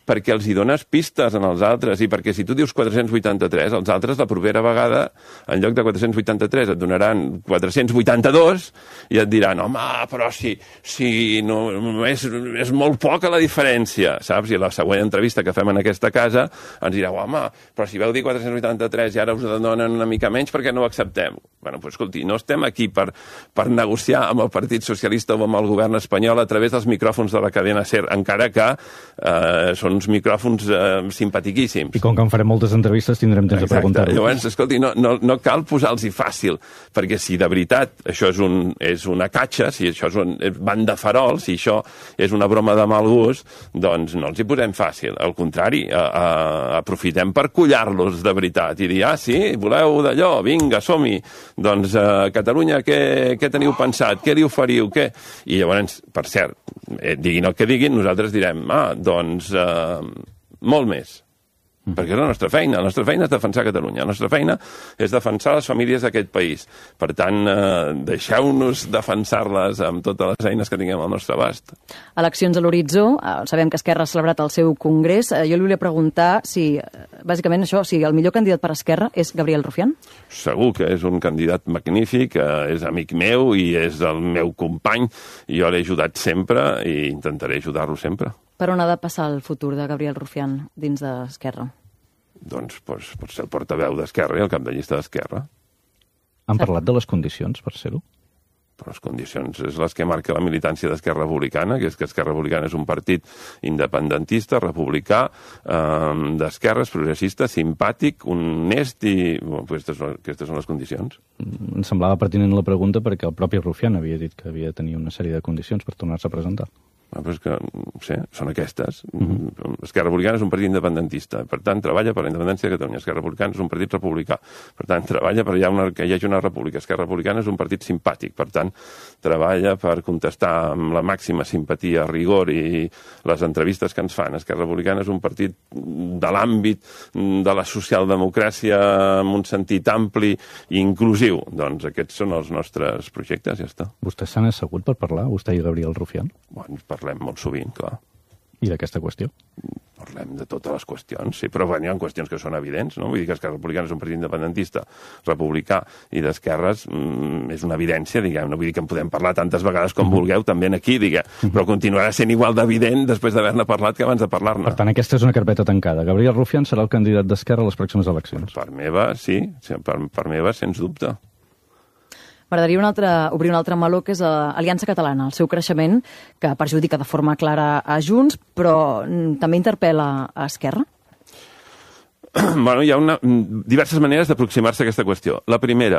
[SPEAKER 5] perquè els hi dones pistes en els altres, i perquè si tu dius quatre-cents vuitanta-tres, els altres la propera vegada, en lloc de quatre-cents vuitanta-tres, et donaran quatre-cents vuitanta-dos, i et diran, home, però si, si no, és, és molt poca la diferència, saps? I la següent entrevista que fem en aquesta casa ens direu, home, però si veu dir quatre-cents vuitanta-tres i ara us donen una mica menys, per què no ho acceptem? Bueno, doncs, escolti, no estem aquí per, per negociar amb el Partit Socialista o amb el govern espanyol a través dels micròfons de la cadena SER, encara que eh, són uns micròfons eh, simpatiquíssims.
[SPEAKER 4] I com que en farem moltes entrevistes tindrem temps
[SPEAKER 5] Exacte.
[SPEAKER 4] de preguntar-ho.
[SPEAKER 5] Llavors, escolti, no, no, no cal posar-los-hi fàcil, perquè si de veritat això és, un, és una catxa, si això és un van de farol, si això és una broma de mal gust, doncs no els hi posem fàcil. Al contrari, a, a, aprofitem per collar-los de veritat i dir, ah, sí, voleu d'allò, vinga, som-hi. Doncs a eh, Catalunya, què, què teniu pensat? Què li oferiu? Què? I llavors, per cert, eh, diguin el que diguin, nosaltres direm, ah, doncs eh, molt més. Perquè és la nostra feina. La nostra feina és defensar Catalunya. La nostra feina és defensar les famílies d'aquest país. Per tant, eh, deixeu-nos defensar-les amb totes les eines que tinguem al nostre abast.
[SPEAKER 2] Eleccions a l'horitzó. Eh, sabem que Esquerra ha celebrat el seu congrés. Eh, jo li volia preguntar si, bàsicament això, si el millor candidat per Esquerra és Gabriel Rufián?
[SPEAKER 5] Segur que és un candidat magnífic, eh, és amic meu i és el meu company. Jo l'he ajudat sempre i intentaré ajudar-lo sempre.
[SPEAKER 2] Per on ha de passar el futur de Gabriel Rufián dins d'Esquerra?
[SPEAKER 5] Doncs pues, pot ser el portaveu d'Esquerra i el cap de llista d'Esquerra.
[SPEAKER 4] Han parlat de les condicions per ser-ho?
[SPEAKER 5] Però les condicions és les que marca la militància d'Esquerra Republicana, que és que Esquerra Republicana és un partit independentista, republicà, eh, d'esquerres, progressista, simpàtic, honest i... Bueno, aquestes, aquestes són les condicions.
[SPEAKER 4] Em semblava pertinent la pregunta perquè el propi Rufián havia dit que havia de tenir una sèrie de condicions per tornar-se a presentar.
[SPEAKER 5] Ah, però és que, no sé, són aquestes. Uh-huh. Esquerra Republicana és un partit independentista, per tant, treballa per la independència de Catalunya. Esquerra Republicana és un partit republicà, per tant, treballa per una, que hi hagi una república. Esquerra Republicana és un partit simpàtic, per tant, treballa per contestar amb la màxima simpatia, rigor i les entrevistes que ens fan. Esquerra Republicana és un partit de l'àmbit de la socialdemocràcia en un sentit ampli i inclusiu. Doncs aquests són els nostres projectes, ja està.
[SPEAKER 4] Vostès s'han assegut per parlar, vostè i Gabriel Rufián?
[SPEAKER 5] Bueno, parlem molt sovint, clar.
[SPEAKER 4] I d'aquesta qüestió?
[SPEAKER 5] Parlem de totes les qüestions, sí, però bueno, hi ha qüestions que són evidents, no? Vull dir que Esquerra Republicana és un partit independentista, republicà i d'esquerres, mm, és una evidència, diguem, no vull dir que en podem parlar tantes vegades com uh-huh. vulgueu, també aquí, diguem, uh-huh. però continuarà sent igual d'evident després d'haver-ne parlat que abans de parlar-ne.
[SPEAKER 4] Per tant, aquesta és una carpeta tancada. Gabriel Rufián serà el candidat d'Esquerra a les pròximes eleccions.
[SPEAKER 5] Per meva, sí, per, per meva, sens dubte.
[SPEAKER 2] M'agradaria un altre, obrir un altre meló, que és l'Aliança Catalana, el seu creixement, que perjudica de forma clara a Junts, però també interpel·la a Esquerra?
[SPEAKER 5] Bueno, hi ha una, diverses maneres d'aproximar-se a aquesta qüestió. La primera,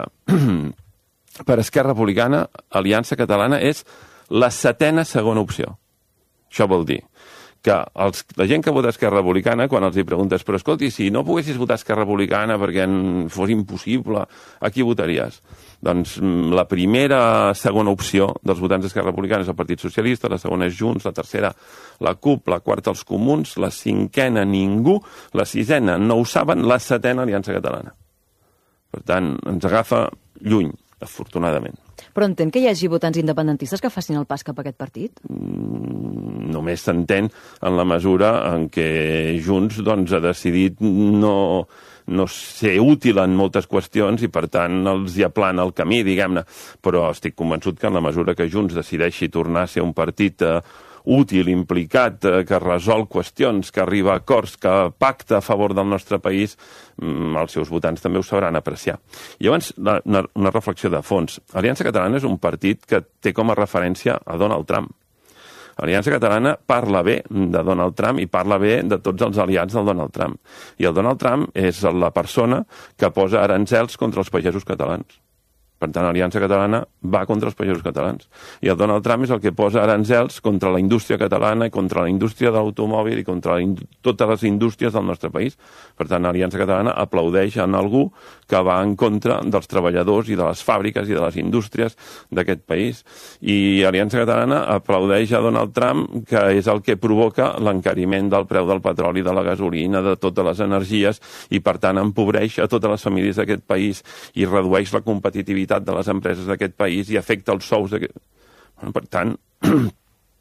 [SPEAKER 5] per Esquerra Republicana, Aliança Catalana és la setena segona opció. Això vol dir que els, la gent que vota Esquerra Republicana, quan els hi preguntes, però escolti, si no poguessis votar Esquerra Republicana perquè fos impossible, a qui votaries? Doncs la primera segona opció dels votants d'Esquerra Republicana és el Partit Socialista, la segona és Junts, la tercera la CUP, la quarta els Comuns, la cinquena ningú, la sisena no ho saben, la setena Aliança Catalana. Per tant, ens agafa lluny, afortunadament.
[SPEAKER 2] Però entén que hi hagi votants independentistes que facin el pas cap a aquest partit?
[SPEAKER 5] Mm, només s'entén en la mesura en què Junts doncs, ha decidit no, no ser útil en moltes qüestions i, per tant, els hi aplana el camí, diguem-ne. Però estic convençut que en la mesura que Junts decideixi tornar a ser un partit eh, útil, implicat, eh, que resol qüestions, que arriba a acords, que pacta a favor del nostre país, mm, els seus votants també ho sabran apreciar. I llavors, una, una reflexió de fons. Aliança Catalana és un partit que té com a referència a Donald Trump. Aliança Catalana parla bé de Donald Trump i parla bé de tots els aliats del Donald Trump. I el Donald Trump és la persona que posa aranzels contra els pagesos catalans. Per tant, l'Aliança Catalana va contra els pagesos catalans. I el Donald Trump és el que posa aranzels contra la indústria catalana i contra la indústria de l'automòbil i contra la totes les indústries del nostre país. Per tant, l'Aliança Catalana aplaudeix en algú que va en contra dels treballadors i de les fàbriques i de les indústries d'aquest país. I l'Aliança Catalana aplaudeix a Donald Trump, que és el que provoca l'encariment del preu del petroli, de la gasolina, de totes les energies, i per tant empobreix a totes les famílies d'aquest país i redueix la competitivitat de les empreses d'aquest país i afecta els sous d'aquest... Bueno, per tant,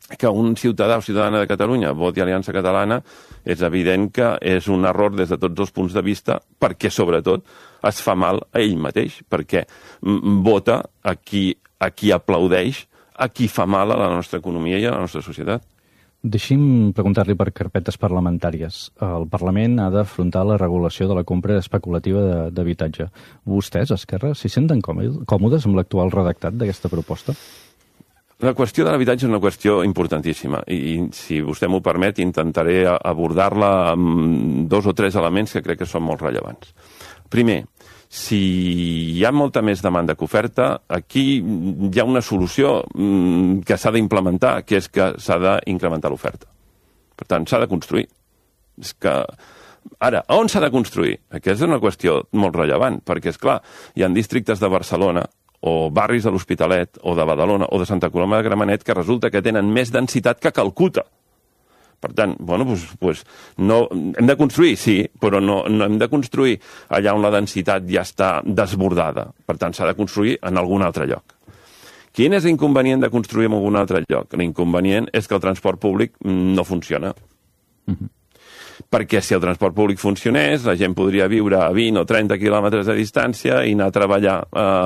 [SPEAKER 5] que un ciutadà o ciutadana de Catalunya voti Aliança Catalana, és evident que és un error des de tots els punts de vista, perquè, sobretot, es fa mal a ell mateix, perquè vota a qui, a qui aplaudeix, a qui fa mal a la nostra economia i a la nostra societat.
[SPEAKER 4] Deixi'm preguntar-li per carpetes parlamentàries. El Parlament ha d'afrontar la regulació de la compra especulativa d'habitatge. Vostès, Esquerra, s'hi senten còmodes amb l'actual redactat d'aquesta proposta?
[SPEAKER 5] La qüestió de l'habitatge és una qüestió importantíssima i, si vostè m'ho permet, intentaré abordar-la amb dos o tres elements que crec que són molt rellevants. Primer, si hi ha molta més demanda que oferta, aquí hi ha una solució que s'ha d'implementar, que és que s'ha d'incrementar l'oferta. Per tant, s'ha de construir. És que... Ara, on s'ha de construir? Aquesta és una qüestió molt rellevant, perquè, és clar, hi ha districtes de Barcelona o barris de l'Hospitalet, o de Badalona, o de Santa Coloma de Gramenet, que resulta que tenen més densitat que Calcuta. Per tant, bueno, doncs, doncs no, hem de construir, sí, però no, no hem de construir allà on la densitat ja està desbordada. Per tant, s'ha de construir en algun altre lloc. Quin és l'inconvenient de construir en algun altre lloc? L'inconvenient és que el transport públic no funciona. Uh-huh. Perquè si el transport públic funcionés, la gent podria viure a vint o trenta quilòmetres de distància i anar a treballar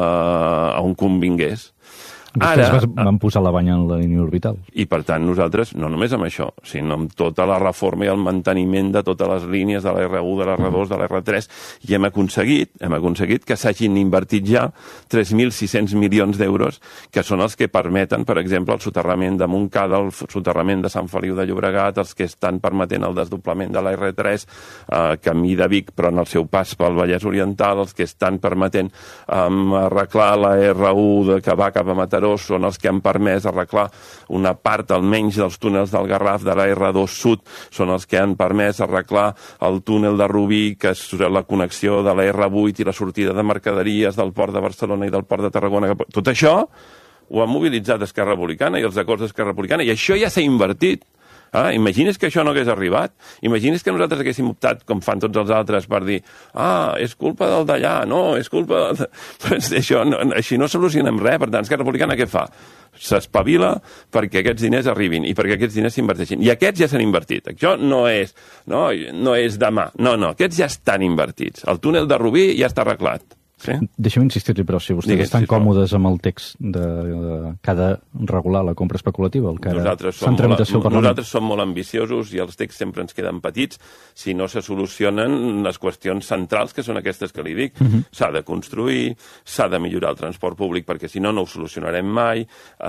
[SPEAKER 5] eh, a on convingués.
[SPEAKER 4] Vostès Ara, van posar la banya en la línia orbital.
[SPEAKER 5] I, per tant, nosaltres, no només amb això, sinó amb tota la reforma i el manteniment de totes les línies de l'R u, de l'R dos, de l'R tres, i hem aconseguit, hem aconseguit que s'hagin invertit ja tres mil sis-cents milions d'euros, que són els que permeten, per exemple, el soterrament de Montcada, el soterrament de Sant Feliu de Llobregat, els que estan permetent el desdoblament de l'R tres, eh, camí de Vic, però en el seu pas pel Vallès Oriental, els que estan permetent eh, arreglar la R u de, que va cap a Mataró, són els que han permès arreglar una part almenys dels túnels del Garraf de la R dos Sud, són els que han permès arreglar el túnel de Rubí, que és la connexió de la R vuit i la sortida de mercaderies del port de Barcelona i del port de Tarragona. Tot això ho ha mobilitzat Esquerra Republicana i els acords d'Esquerra Republicana, i això ja s'ha invertit. Ah, imagines que això no hagués arribat? Imagines que nosaltres haguéssim optat, com fan tots els altres, per dir ah, és culpa del d'allà, no, és culpa del... Pues això, no, així no solucionem res. Per tant, Esquerra Republicana què fa? S'espavila perquè aquests diners arribin i perquè aquests diners s'inverteixin. I aquests ja s'han invertit. Això no és, no, no és demà. No, no, aquests ja estan invertits. El túnel de Rubí ja està arreglat. Sí?
[SPEAKER 4] Deixa'm insistir-li, però, si vostès Digues, estan si còmodes amb el text de, de, que ha de regular la compra especulativa, el que ara està en tramitació al Parlament.
[SPEAKER 5] Nosaltres som molt ambiciosos i els texts sempre ens queden petits si no se solucionen les qüestions centrals, que són aquestes que li dic. Uh-huh. S'ha de construir, s'ha de millorar el transport públic, perquè si no, no ho solucionarem mai.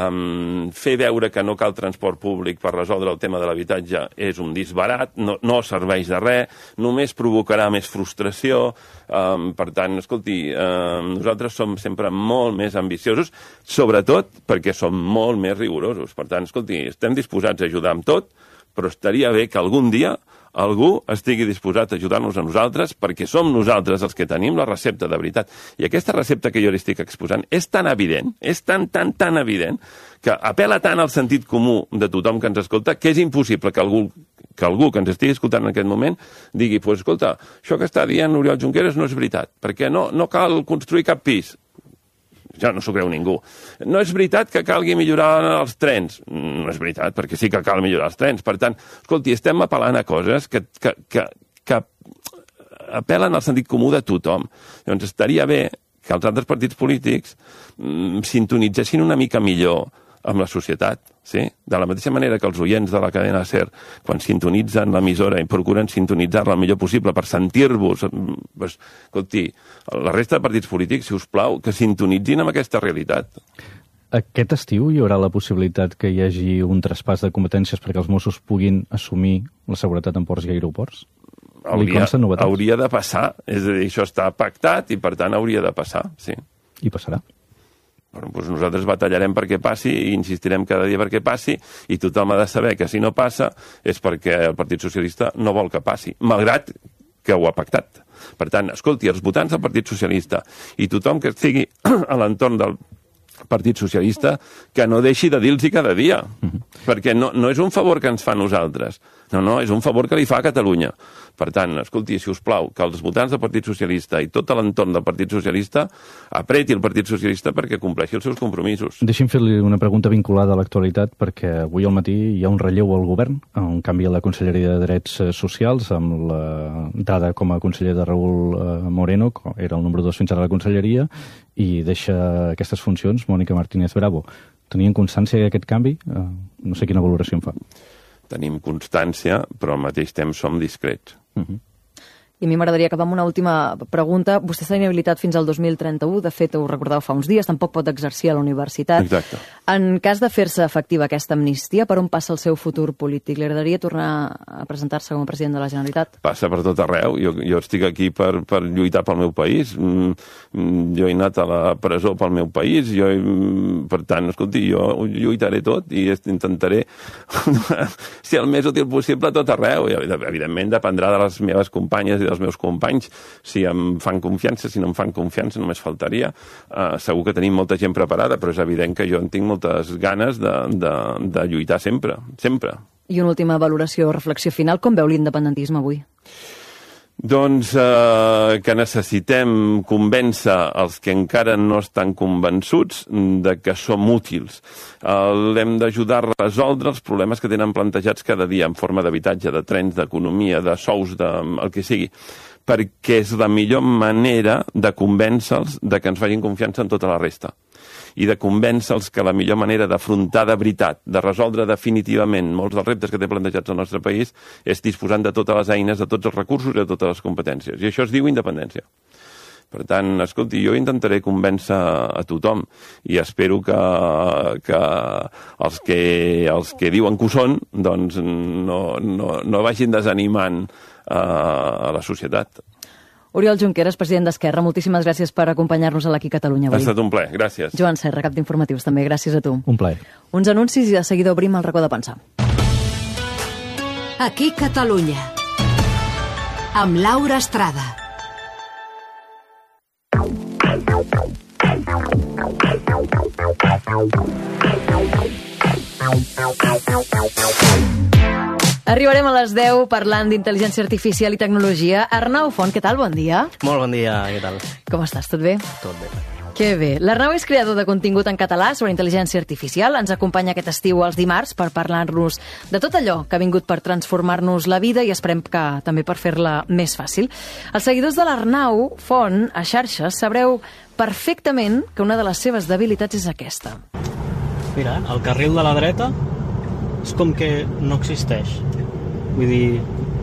[SPEAKER 5] Um, fer veure que no cal transport públic per resoldre el tema de l'habitatge és un disbarat, no, no serveix de res, només provocarà més frustració. Um, per tant, escolti, Uh, nosaltres som sempre molt més ambiciosos, sobretot perquè som molt més rigorosos. Per tant, escolti, estem disposats a ajudar amb tot, però estaria bé que algun dia algú estigui disposat a ajudar-nos a nosaltres, perquè som nosaltres els que tenim la recepta de veritat. I aquesta recepta que jo li estic exposant és tan evident, és tan, tan, tan evident, que apela tant al sentit comú de tothom que ens escolta, que és impossible que algú que algú que ens estigui escoltant en aquest moment digui, pues, escolta, això que està dient Oriol Junqueras no és veritat, perquè no, no cal construir cap pis. Ja no s'ho creu ningú. No és veritat que calgui millorar els trens. No és veritat, perquè sí que cal millorar els trens. Per tant, escolti, estem apel·lant a coses que, que, que, que apel·len al sentit comú de tothom. Llavors estaria bé que els altres partits polítics mm, sintonitzessin una mica millor amb la societat, sí? De la mateixa manera que els oients de la cadena SER, quan sintonitzen l'emissora i procuren sintonitzar-la el millor possible per sentir-vos, pues, escolti, la resta de partits polítics, si us plau, que sintonitzin amb aquesta realitat.
[SPEAKER 4] Aquest estiu hi haurà la possibilitat que hi hagi un traspàs de competències perquè els Mossos puguin assumir la seguretat en ports i aeroports?
[SPEAKER 5] Hauria, hauria de passar, és a dir, això està pactat i per tant hauria de passar, sí.
[SPEAKER 4] I passarà?
[SPEAKER 5] Bueno, doncs nosaltres batallarem perquè passi i insistirem cada dia perquè passi i tothom ha de saber que si no passa és perquè el Partit Socialista no vol que passi, malgrat que ho ha pactat. Per tant, escolti, els votants del Partit Socialista i tothom que estigui a l'entorn del Partit Socialista que no deixi de dir-los cada dia, uh-huh. perquè no, no és un favor que ens fa a nosaltres. No, no, és un favor que li fa a Catalunya. Per tant, escolti, si us plau, que els votants del Partit Socialista i tot l'entorn del Partit Socialista apreti el Partit Socialista perquè compleixi els seus compromisos.
[SPEAKER 4] Deixi'm fer-li una pregunta vinculada a l'actualitat, perquè avui al matí hi ha un relleu al govern, un canvi a la Conselleria de Drets Socials, amb l'entrada com a conseller de Raül Moreno, que era el número dos fins ara a la Conselleria, i deixa aquestes funcions Mònica Martínez Bravo. Tenien constància d'aquest canvi? No sé quina valoració en fa.
[SPEAKER 5] Tenim constància, però al mateix temps som discrets.
[SPEAKER 4] Uh-huh.
[SPEAKER 2] I a mi m'agradaria acabar amb una última pregunta. Vostè està inhabilitat fins al dos mil trenta-u, de fet, ho recordeu fa uns dies, tampoc pot exercir a la universitat.
[SPEAKER 5] Exacte.
[SPEAKER 2] En cas de fer-se efectiva aquesta amnistia, per on passa el seu futur polític? Li agradaria tornar a presentar-se com a president de la Generalitat?
[SPEAKER 5] Passa per tot arreu. Jo, jo estic aquí per, per lluitar pel meu país. Mm, jo he anat a la presó pel meu país. Jo, per tant, escolti, jo lluitaré tot i intentaré ser el més útil possible a tot arreu. I, evidentment, dependrà de les meves companyes i dels meus companys, si em fan confiança, si no em fan confiança, només faltaria. Uh, segur que tenim molta gent preparada, però és evident que jo en tinc moltes ganes de, de, de lluitar sempre, sempre.
[SPEAKER 2] I una última valoració o reflexió final, com veu l'independentisme avui?
[SPEAKER 5] Doncs eh, que necessitem convèncer els que encara no estan convençuts de que som útils. Eh, hem d'ajudar a resoldre els problemes que tenen plantejats cada dia en forma d'habitatge, de trens, d'economia, de sous, de, el que sigui, perquè és la millor manera de convèncer-los de que ens facin confiança en tota la resta i de convèncer-los que la millor manera d'afrontar de veritat, de resoldre definitivament molts dels reptes que té plantejats al nostre país és disposant de totes les eines, de tots els recursos i de totes les competències. I això es diu independència. Per tant, escolti, jo intentaré convèncer a tothom i espero que, que, els, que els que diuen que ho són doncs no, no, no vagin desanimant uh, a la societat.
[SPEAKER 2] Oriol Junqueras, president d'Esquerra, moltíssimes gràcies per acompanyar-nos a l'Aquí Catalunya avui.
[SPEAKER 5] Ha estat un plaer, gràcies.
[SPEAKER 2] Joan Serra, cap d'informatius, també, gràcies a tu.
[SPEAKER 4] Un plaer.
[SPEAKER 2] Uns anuncis i de seguida obrim el racó de pensar.
[SPEAKER 3] Aquí Catalunya, amb Laura Estrada.
[SPEAKER 2] Arribarem a les deu parlant d'intel·ligència artificial i tecnologia. Arnau Font, què tal? Bon dia.
[SPEAKER 6] Molt bon dia, què tal?
[SPEAKER 2] Com estàs? Tot bé?
[SPEAKER 6] Tot bé.
[SPEAKER 2] Que bé. L'Arnau és creador de contingut en català sobre intel·ligència artificial. Ens acompanya aquest estiu els dimarts per parlar-nos de tot allò que ha vingut per transformar-nos la vida i esperem que també per fer-la més fàcil. Els seguidors de l'Arnau Font a xarxes sabreu perfectament que una de les seves debilitats és aquesta.
[SPEAKER 6] Mira, el carril de la dreta és com que no existeix. Vull dir,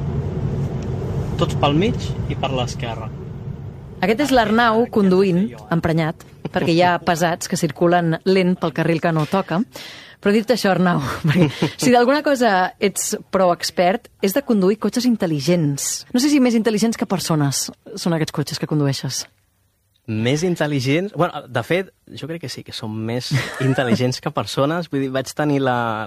[SPEAKER 6] tots pel mig i per l'esquerra.
[SPEAKER 2] Aquest és l'Arnau conduint, emprenyat, perquè hi ha pesats que circulen lent pel carril que no toca. Però dir-te això, Arnau, perquè si d'alguna cosa ets prou expert, és de conduir cotxes intel·ligents. No sé si més intel·ligents que persones són aquests cotxes que condueixes.
[SPEAKER 6] Més intel·ligents... Bueno, de fet, jo crec que sí, que són més intel·ligents que persones. Vull dir, vaig tenir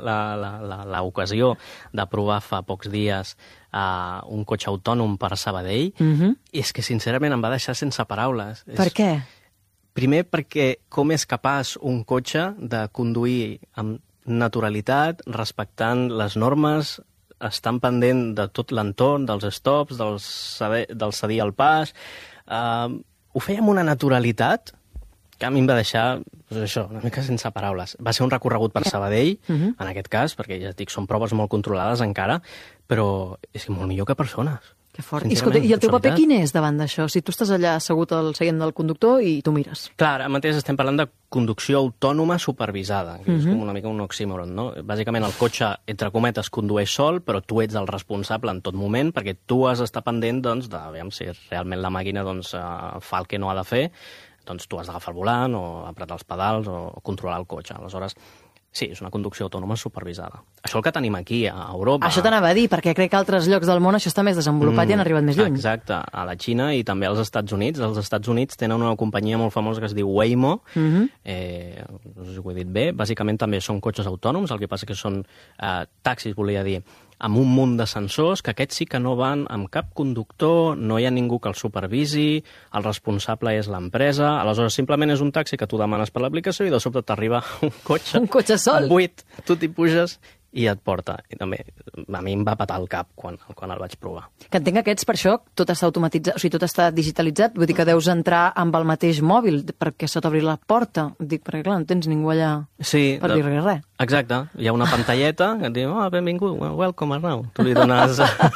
[SPEAKER 6] l'ocasió de provar fa pocs dies uh, un cotxe autònom per Sabadell
[SPEAKER 2] Uh-huh.
[SPEAKER 6] i és que, sincerament, em va deixar sense paraules.
[SPEAKER 2] Per
[SPEAKER 6] és...
[SPEAKER 2] què?
[SPEAKER 6] Primer perquè com és capaç un cotxe de conduir amb naturalitat, respectant les normes, estan pendent de tot l'entorn, dels stops, del cedir, del cedir al pas... Uh, ho feia amb una naturalitat que a mi em va deixar, doncs això, una mica sense paraules. Va ser un recorregut per Sabadell,
[SPEAKER 2] Uh-huh.
[SPEAKER 6] en aquest cas, perquè ja et dic, són proves molt controlades encara, però és que molt millor que persones.
[SPEAKER 2] Que fort. I, escolta, I el teu paper quin és davant d'això? Si tu estàs allà assegut al seient del conductor i tu mires.
[SPEAKER 6] Clar, ara mateix estem parlant de conducció autònoma supervisada, que
[SPEAKER 2] Uh-huh.
[SPEAKER 6] és com una mica un oxímoron, no? Bàsicament el cotxe, entre cometes, condueix sol, però tu ets el responsable en tot moment, perquè tu has d'estar pendent, doncs, de veure si realment la màquina doncs, fa el que no ha de fer, doncs tu has d'agafar el volant o apretar els pedals o controlar el cotxe. Aleshores, sí, és una conducció autònoma supervisada. Això el que tenim aquí, a Europa...
[SPEAKER 2] Això t'anava a dir, perquè crec que a altres llocs del món això està més desenvolupat mm, i han arribat més lluny.
[SPEAKER 6] Exacte, a la Xina i també als Estats Units. Els Estats Units tenen una companyia molt famosa que es diu Waymo,
[SPEAKER 2] Uh-huh.
[SPEAKER 6] eh, no sé si ho he dit bé, bàsicament també són cotxes autònoms, el que passa que són eh, taxis, volia dir, amb un munt de sensors, que aquests sí que no van amb cap conductor, no hi ha ningú que el supervisi, el responsable és l'empresa, aleshores simplement és un taxi que tu demanes per l'aplicació i de sobte t'arriba un cotxe,
[SPEAKER 2] Un cotxe sol.
[SPEAKER 6] buit, tu t'hi puges i et porta. I també a mi em va patar el cap quan, quan el vaig provar.
[SPEAKER 2] Que entenc que aquests, per això, tot està automatitzat, o sigui, tot està digitalitzat, vull dir que deus entrar amb el mateix mòbil perquè se t'obri la porta. Dic, perquè clar, no tens ningú allà
[SPEAKER 6] sí,
[SPEAKER 2] per dir res, res.
[SPEAKER 6] Exacte, hi ha una pantalleta que et diu, oh, benvingut, welcome Arnau. Tu li dones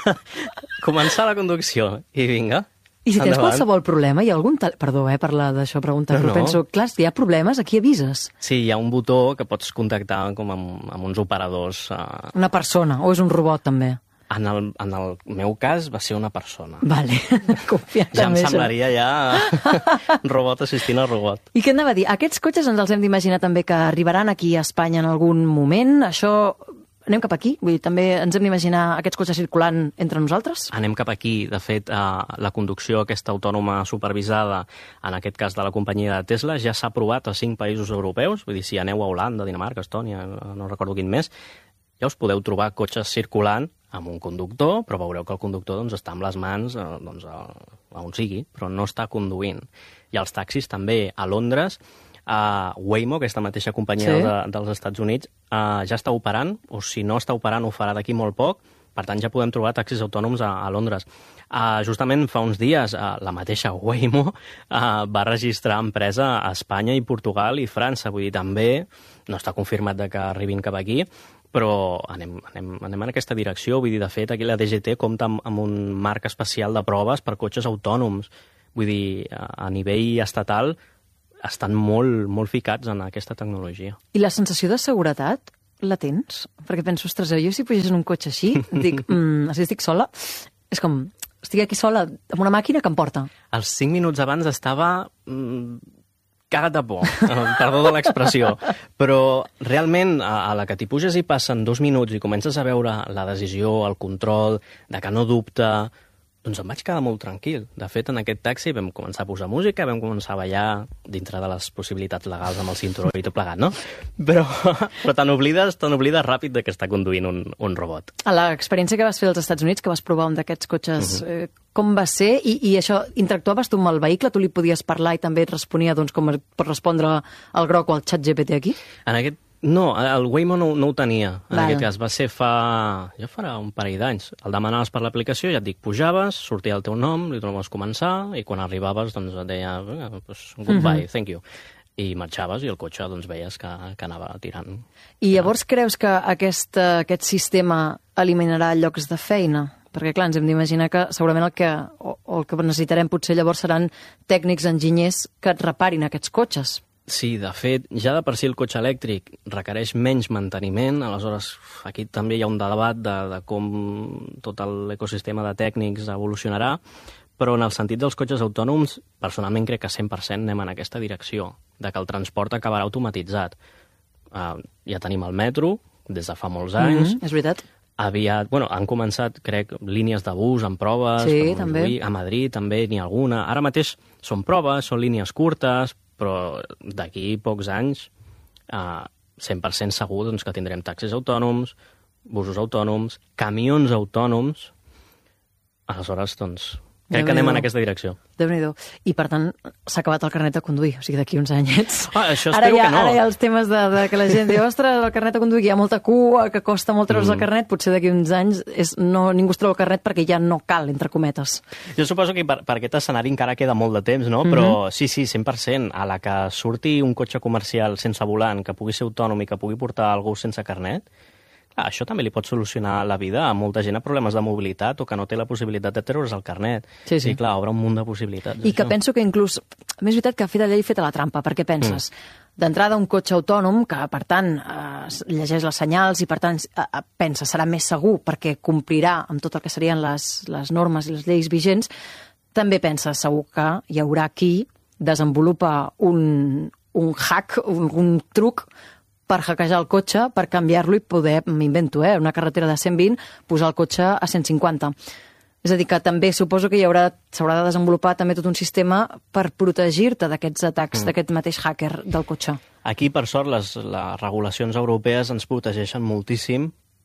[SPEAKER 6] començar la conducció i vinga.
[SPEAKER 2] I si tens
[SPEAKER 6] endavant.
[SPEAKER 2] qualsevol problema, hi ha algun... Tele... Perdó, eh, parlar d'això, preguntar,
[SPEAKER 6] No,
[SPEAKER 2] però
[SPEAKER 6] no.
[SPEAKER 2] penso, clar, si hi ha problemes, aquí avises.
[SPEAKER 6] Sí, hi ha un botó que pots contactar com amb, amb uns operadors. Uh,
[SPEAKER 2] Una persona, o és un robot, també?
[SPEAKER 6] en, el, en el meu cas va ser una persona.
[SPEAKER 2] Vale, confia
[SPEAKER 6] Ja em
[SPEAKER 2] també, això.
[SPEAKER 6] semblaria ja robot assistint al robot.
[SPEAKER 2] I què anava a dir? Aquests cotxes ens els hem d'imaginar també que arribaran aquí a Espanya en algun moment. Això... Anem cap aquí? Vull dir, també ens hem d'imaginar aquests cotxes circulant entre nosaltres?
[SPEAKER 6] Anem cap aquí. De fet, eh, la conducció aquesta autònoma supervisada, en aquest cas de la companyia de Tesla, ja s'ha aprovat a cinc països europeus. Vull dir, si aneu a Holanda, Dinamarca, Estònia, no recordo quin més, ja us podeu trobar cotxes circulant amb un conductor, però veureu que el conductor doncs, està amb les mans eh, doncs, a, a on sigui, però no està conduint. I els taxis també a Londres, a Waymo, aquesta mateixa companyia
[SPEAKER 2] Sí.
[SPEAKER 6] de, dels Estats Units, uh, ja està operant, o si no està operant ho farà d'aquí molt poc, per tant ja podem trobar taxis autònoms a, a Londres. Uh, justament fa uns dies uh, la mateixa Waymo uh, va registrar empresa a Espanya i Portugal i França, vull dir, també no està confirmat de que arribin cap aquí, però anem, anem, anem en aquesta direcció. Vull dir, de fet, aquí la D G T compta amb, amb un marc especial de proves per cotxes autònoms. Vull dir, a, a nivell estatal estan molt, molt ficats en aquesta tecnologia.
[SPEAKER 2] I la sensació de seguretat la tens? Perquè penso, ostres, jo si pugés en un cotxe així, dic, mm, si estic sola, és com, estic aquí sola amb una màquina que em porta.
[SPEAKER 6] Els cinc minuts abans estava mm, cagat de por, perdó de l'expressió, però realment a, a la que t'hi puges i passen dos minuts i comences a veure la decisió, el control, de que no dubta, doncs em vaig quedar molt tranquil. De fet, en aquest taxi vam començar a posar música, vam començar a ballar dintre de les possibilitats legals amb el cinturó i tot plegat, no? Però, però te n'oblides, te n'oblides ràpid de que està conduint un, un robot.
[SPEAKER 2] A l'experiència que vas fer als Estats Units, que vas provar un d'aquests cotxes, uh -huh. eh, com va ser? I, I això, interactuaves tu amb el vehicle? Tu li podies parlar i també et responia, doncs, com pot respondre el groc o el xat G P T aquí?
[SPEAKER 6] En aquest No, el Waymo no, no ho tenia. En
[SPEAKER 2] Val.
[SPEAKER 6] aquest cas va ser fa... ja farà un parell d'anys. El demanaves per l'aplicació, ja et dic, pujaves, sortia el teu nom, li tornaves a començar, i quan arribaves doncs et deia, pues, goodbye, uh -huh. thank you. I marxaves i el cotxe doncs veies que, que anava tirant.
[SPEAKER 2] I llavors creus que aquest, aquest sistema eliminarà llocs de feina? Perquè, clar, ens hem d'imaginar que segurament el que, o, o el que necessitarem potser llavors seran tècnics, enginyers que et reparin aquests cotxes.
[SPEAKER 6] Sí, de fet, ja de per si el cotxe elèctric requereix menys manteniment, aleshores aquí també hi ha un debat de, de com tot l'ecosistema de tècnics evolucionarà, però en el sentit dels cotxes autònoms, personalment crec que cent per cent anem en aquesta direcció, de que el transport acabarà automatitzat. Uh, ja tenim el metro, des de fa molts anys.
[SPEAKER 2] Mm-hmm, és veritat.
[SPEAKER 6] Aviat, bueno, han començat, crec, línies de bus amb proves.
[SPEAKER 2] Sí,
[SPEAKER 6] per
[SPEAKER 2] també.
[SPEAKER 6] Montjuïc. A Madrid també n'hi ha alguna. Ara mateix són proves, són línies curtes, però d'aquí pocs anys eh, cent per cent segur doncs, que tindrem taxis autònoms, busos autònoms, camions autònoms. Aleshores, doncs, crec que anem en aquesta direcció.
[SPEAKER 2] Déu-n'hi-do. I, per tant, s'ha acabat el carnet de conduir, o sigui, d'aquí uns anyets.
[SPEAKER 6] Ah, això
[SPEAKER 2] ara
[SPEAKER 6] espero
[SPEAKER 2] hi ha,
[SPEAKER 6] que no.
[SPEAKER 2] Ara hi ha els temes de, de que la gent diu, ostres, el carnet de conduir, hi ha molta cua, que costa molt treure's mm. el carnet, potser d'aquí uns anys és, no, ningú es treu el carnet perquè ja no cal, entre cometes.
[SPEAKER 6] Jo suposo que per, per aquest escenari encara queda molt de temps, no? Però mm -hmm. sí, sí, cent per cent. A la que surti un cotxe comercial sense volant, que pugui ser autònom i que pugui portar algú sense carnet, clar, això també li pot solucionar la vida a molta gent amb problemes de mobilitat o que no té la possibilitat de treure's el carnet.
[SPEAKER 2] Sí, sí.
[SPEAKER 6] I clar, obre un munt de possibilitats.
[SPEAKER 2] I que
[SPEAKER 6] això.
[SPEAKER 2] penso que inclús, a més, és veritat que ha fet la llei feta la trampa, perquè penses, mm. d'entrada un cotxe autònom que, per tant, eh, llegeix les senyals i, per tant, eh, pensa serà més segur perquè complirà amb tot el que serien les, les normes i les lleis vigents, també pensa segur que hi haurà qui desenvolupa un, un hack, un, un truc per hackejar el cotxe, per canviar-lo i poder, m'invento, eh, una carretera de cent vint, posar el cotxe a cent cinquanta. És a dir, que també suposo que hi haurà, s'haurà de desenvolupar també tot un sistema per protegir-te d'aquests atacs, mm. d'aquest mateix hacker del cotxe.
[SPEAKER 6] Aquí, per sort, les, les regulacions europees ens protegeixen moltíssim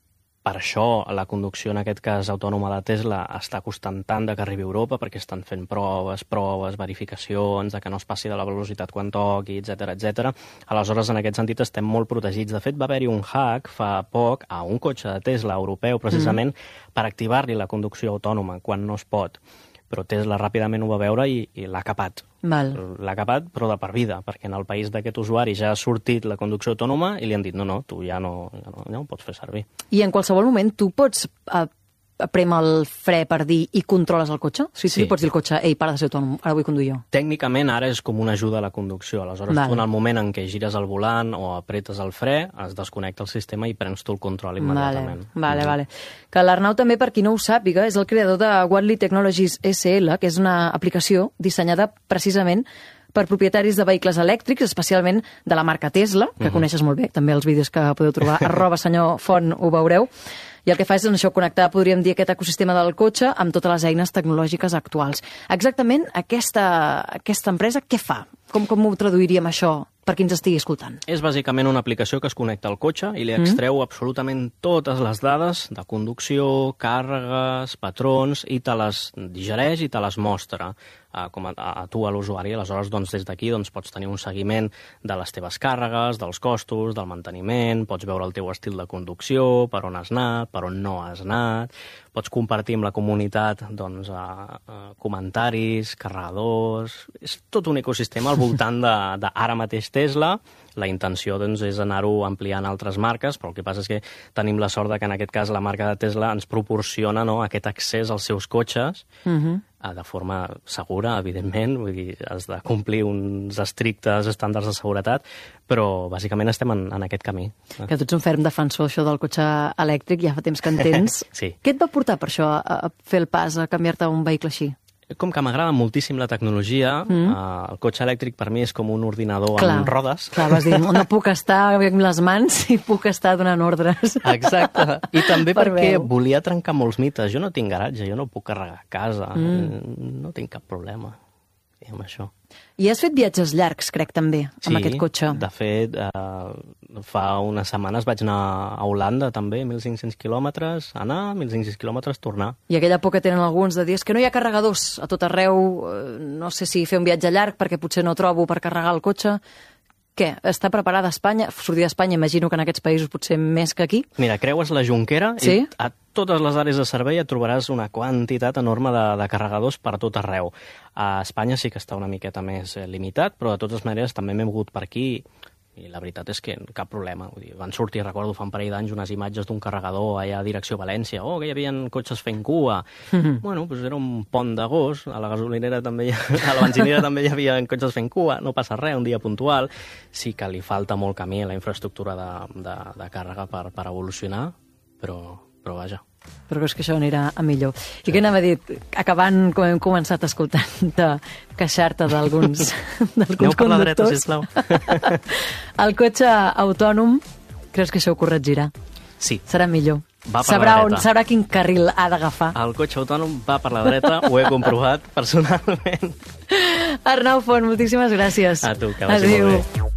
[SPEAKER 6] per això la conducció, en aquest cas autònoma de Tesla, està costant tant de que arribi a Europa, perquè estan fent proves, proves, verificacions, de que no es passi de la velocitat quan toqui, etcètera, etcètera. Aleshores, en aquest sentit, estem molt protegits. De fet, va haver-hi un hack fa poc a un cotxe de Tesla europeu, precisament, mm. per activar-li la conducció autònoma, quan no es pot. Però Tesla ràpidament ho va veure i, i l'ha capat.
[SPEAKER 2] Val. L'ha
[SPEAKER 6] capat, però de per vida, perquè en el país d'aquest usuari ja ha sortit la conducció autònoma i li han dit, no, no, tu ja no, ja no, ja no ho pots fer servir.
[SPEAKER 2] I en qualsevol moment tu pots eh, prem el fre per dir i controles el cotxe? O sigui, sí. Tu pots dir al cotxe, ei, para de ser autònom, ara vull conduir jo.
[SPEAKER 6] Tècnicament ara és com una ajuda a la conducció. Aleshores, vale. Tu en el moment en què gires el volant o apretes el fre, es desconnecta el sistema i prens tu el control immediatament.
[SPEAKER 2] Vale, vale. Mm-hmm. vale. Que l'Arnau també, per qui no ho sàpiga, és el creador de Wattly Technologies S L, que és una aplicació dissenyada precisament per propietaris de vehicles elèctrics, especialment de la marca Tesla, que uh-huh. coneixes molt bé, també els vídeos que podeu trobar, arroba senyor Font, ho veureu. I el que fa és això, connectar, podríem dir, aquest ecosistema del cotxe amb totes les eines tecnològiques actuals. Exactament aquesta, aquesta empresa què fa? Com, com ho traduiríem això per qui ens estigui escoltant?
[SPEAKER 6] És bàsicament una aplicació que es connecta al cotxe i li extreu mm. absolutament totes les dades de conducció, càrregues, patrons, i te les digereix i te les mostra a, com a, a tu, a l'usuari. Aleshores, doncs, des d'aquí doncs, pots tenir un seguiment de les teves càrregues, dels costos, del manteniment, pots veure el teu estil de conducció, per on has anat, per on no has anat, pots compartir amb la comunitat doncs, a, a comentaris, carregadors... És tot un ecosistema al voltant de, de ara mateix Tesla. La intenció doncs, és anar-ho ampliant a altres marques, però el que passa és que tenim la sort de que en aquest cas la marca de Tesla ens proporciona, no, aquest accés als seus cotxes uh-huh. de forma segura, evidentment, vull dir, has de complir uns estrictes estàndards de seguretat, però bàsicament estem en, en aquest camí.
[SPEAKER 2] Que tu ets un ferm defensor, això del cotxe elèctric, ja fa temps que en tens.
[SPEAKER 6] Sí.
[SPEAKER 2] Què et va portar per això, a fer el pas, a canviar-te a un vehicle així?
[SPEAKER 6] Com que m'agrada moltíssim la tecnologia, mm. uh, el cotxe elèctric per mi és com un ordinador clar, amb rodes.
[SPEAKER 2] Clar, vas dir, no puc estar amb les mans i puc estar donant ordres.
[SPEAKER 6] Exacte. I també per perquè veu. Volia trencar molts mites. Jo no tinc garatge, jo no puc carregar a casa, mm. no tinc cap problema amb això.
[SPEAKER 2] I has fet viatges llargs, crec, també, amb
[SPEAKER 6] sí,
[SPEAKER 2] aquest cotxe.
[SPEAKER 6] De fet, eh, fa unes setmanes vaig anar a Holanda, també, mil cinc-cents quilòmetres, anar, mil cinc-cents quilòmetres, tornar.
[SPEAKER 2] I aquella por que tenen alguns de dir que no hi ha carregadors a tot arreu, no sé si fer un viatge llarg perquè potser no trobo per carregar el cotxe. Què? Està preparada Espanya? Sortir d'Espanya, imagino que en aquests països potser més que aquí.
[SPEAKER 6] Mira, creues la Jonquera
[SPEAKER 2] sí?
[SPEAKER 6] i a totes les àrees de servei et trobaràs una quantitat enorme de, de carregadors per tot arreu. A Espanya sí que està una miqueta més limitat, però de totes maneres també m'he mogut per aquí i la veritat és que cap problema. Vull dir, van sortir, recordo, fa un parell d'anys unes imatges d'un carregador allà a direcció València. Oh, que hi havia cotxes fent cua. Mm-hmm. Bueno, doncs era un pont d'agost, a la gasolinera també, hi, a la benzinera també hi havia cotxes fent cua, no passa res, un dia puntual. Sí que li falta molt camí a la infraestructura de, de, de càrrega per, per evolucionar, però, però vaja.
[SPEAKER 2] Però és que això anirà a millor. I què anava a dir? Acabant, com hem començat escoltant, de queixar-te d'alguns
[SPEAKER 6] Aneu per la dreta, sisplau.
[SPEAKER 2] El cotxe autònom, creus que això ho corregirà?
[SPEAKER 6] Sí.
[SPEAKER 2] Serà millor?
[SPEAKER 6] Va per
[SPEAKER 2] sabrà,
[SPEAKER 6] la dreta.
[SPEAKER 2] On, sabrà quin carril ha d'agafar?
[SPEAKER 6] El cotxe autònom va per la dreta, ho he comprovat personalment.
[SPEAKER 2] Arnau Font, moltíssimes gràcies.
[SPEAKER 6] A tu, que vagi
[SPEAKER 2] Adéu.
[SPEAKER 6] molt bé.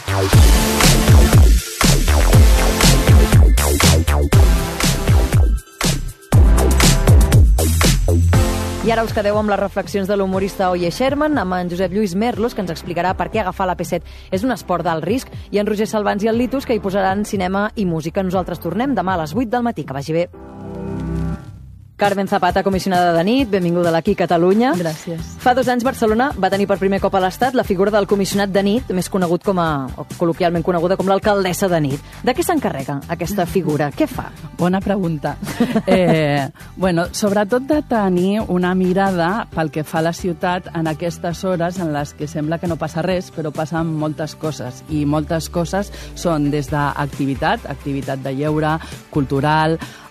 [SPEAKER 2] I ara us quedeu amb les reflexions de l'humorista Oye Sherman, amb en Josep Lluís Merlos, que ens explicarà per què agafar la P set és un esport d'alt risc, i en Roger Salvans i el Litus, que hi posaran cinema i música. Nosaltres tornem demà a les vuit del matí. Que vagi bé. Carmen Zapata, comissionada de nit, benvinguda a l'Aquí Catalunya.
[SPEAKER 7] Gràcies.
[SPEAKER 2] Fa dos anys Barcelona va tenir per primer cop a l'Estat la figura del comissionat de nit, més conegut com a, o col·loquialment coneguda com l'alcaldessa de nit. De què s'encarrega aquesta figura? Què fa?
[SPEAKER 7] Bona pregunta. Eh, bueno, sobretot de tenir una mirada pel que fa a la ciutat en aquestes hores en les que sembla que no passa res, però passen moltes coses. I moltes coses són des d'activitat, activitat de lleure, cultural,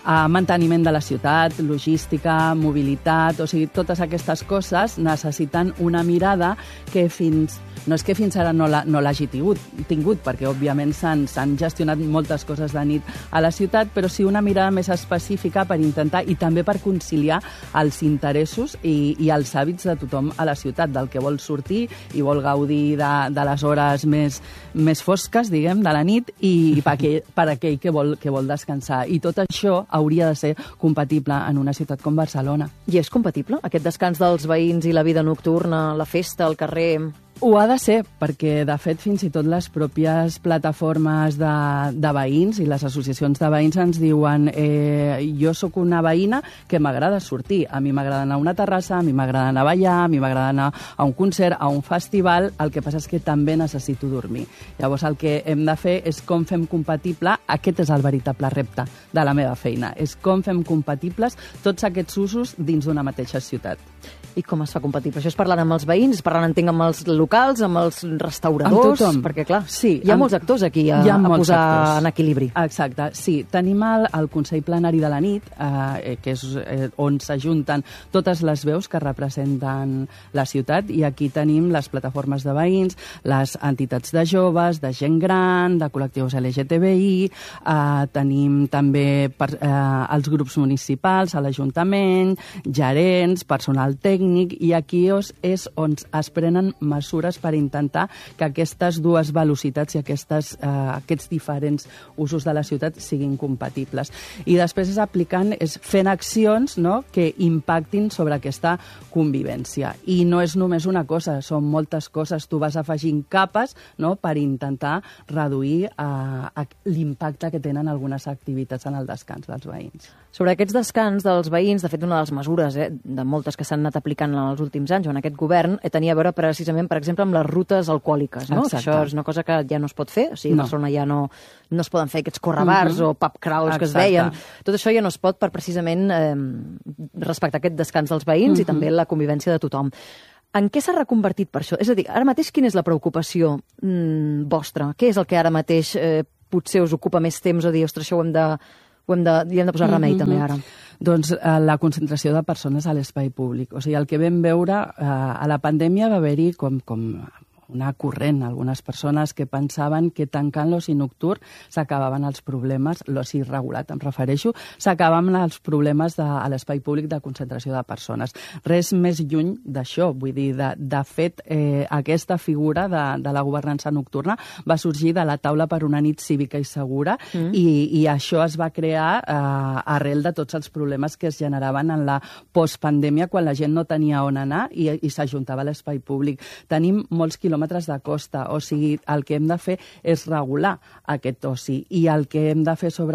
[SPEAKER 7] Uh, manteniment de la ciutat, logística, mobilitat, o sigui, totes aquestes coses necessiten una mirada que fins... No és que fins ara no l'hagi no tingut, tingut, perquè òbviament s'han gestionat moltes coses de nit a la ciutat, però sí una mirada més específica per intentar, i també per conciliar els interessos i, i els hàbits de tothom a la ciutat, del que vol sortir i vol gaudir de, de les hores més, més fosques, diguem, de la nit, i per aquell, per aquell que, vol, que vol descansar. I tot això hauria de ser compatible en una ciutat com Barcelona.
[SPEAKER 2] I és compatible, aquest descans dels veïns i la vida nocturna, la festa, el carrer...
[SPEAKER 7] Ho ha de ser, perquè, de fet, fins i tot les pròpies plataformes de, de veïns i les associacions de veïns ens diuen eh, jo sóc una veïna que m'agrada sortir. A mi m'agrada anar a una terrassa, a mi m'agrada anar a ballar, a mi m'agrada anar a un concert, a un festival, el que passa és que també necessito dormir. Llavors, el que hem de fer és com fem compatible, aquest és el veritable repte de la meva feina, és com fem compatibles tots aquests usos dins d'una mateixa ciutat.
[SPEAKER 2] I com es fa compatible? Això és parlant amb els veïns, parlant, entenc, amb els locals, amb els restauradors...
[SPEAKER 7] Amb
[SPEAKER 2] perquè, clar,
[SPEAKER 7] sí,
[SPEAKER 2] hi ha
[SPEAKER 7] amb...
[SPEAKER 2] molts actors aquí a, a posar actors. En equilibri.
[SPEAKER 7] Exacte, sí. Tenim el, el Consell Plenari de la Nit, eh, que és eh, on s'ajunten totes les veus que representen la ciutat, i aquí tenim les plataformes de veïns, les entitats de joves, de gent gran, de col·lectius L G T B I, eh, tenim també per, eh, els grups municipals, a l'Ajuntament, gerents, personal tècnic, i aquí és on es prenen mesures per intentar que aquestes dues velocitats i aquestes, eh, aquests diferents usos de la ciutat siguin compatibles. I després és aplicant, és fent accions, no?, que impactin sobre aquesta convivència. I no és només una cosa, són moltes coses. Tu vas afegint capes, no?, per intentar reduir eh, l'impacte que tenen algunes activitats en el descans dels veïns.
[SPEAKER 2] Sobre aquests descans dels veïns, de fet, una de les mesures, eh, de moltes que s'han anat aplicant en els últims anys, o en aquest govern, eh, tenia a veure precisament, per exemple, amb les rutes alcohòliques, no? Això és una cosa que ja no es pot fer, o sigui, a no. Barcelona ja no, no es poden fer aquests correbars uh -huh. o pub crawls que es deien. Tot això ja no es pot per precisament eh, respectar aquest descans dels veïns uh -huh. i també la convivència de tothom. En què s'ha reconvertit per això? És a dir, ara mateix quina és la preocupació mm, vostra? Què és el que ara mateix eh, potser us ocupa més temps o dir, ostres, això ho hem de... Ho hem de, hi hem de posar remei, mm-hmm. també, ara.
[SPEAKER 7] Doncs eh, la concentració de persones a l'espai públic. O sigui, el que vam veure eh, a la pandèmia va haver-hi com, com una corrent, algunes persones que pensaven que tancant l'oci nocturn s'acabaven els problemes, l'oci regulat em refereixo, s'acabaven els problemes de, a l'espai públic de concentració de persones. Res més lluny d'això, vull dir, de, de fet, eh, aquesta figura de, de la governança nocturna va sorgir de la taula per una nit cívica i segura mm. i, i això es va crear eh, arrel de tots els problemes que es generaven en la postpandèmia quan la gent no tenia on anar i, i s'ajuntava a l'espai públic. Tenim molts quilòmetres de costa, o sigui, el que hem de fer és regular aquest oci, i el que hem de fer sobre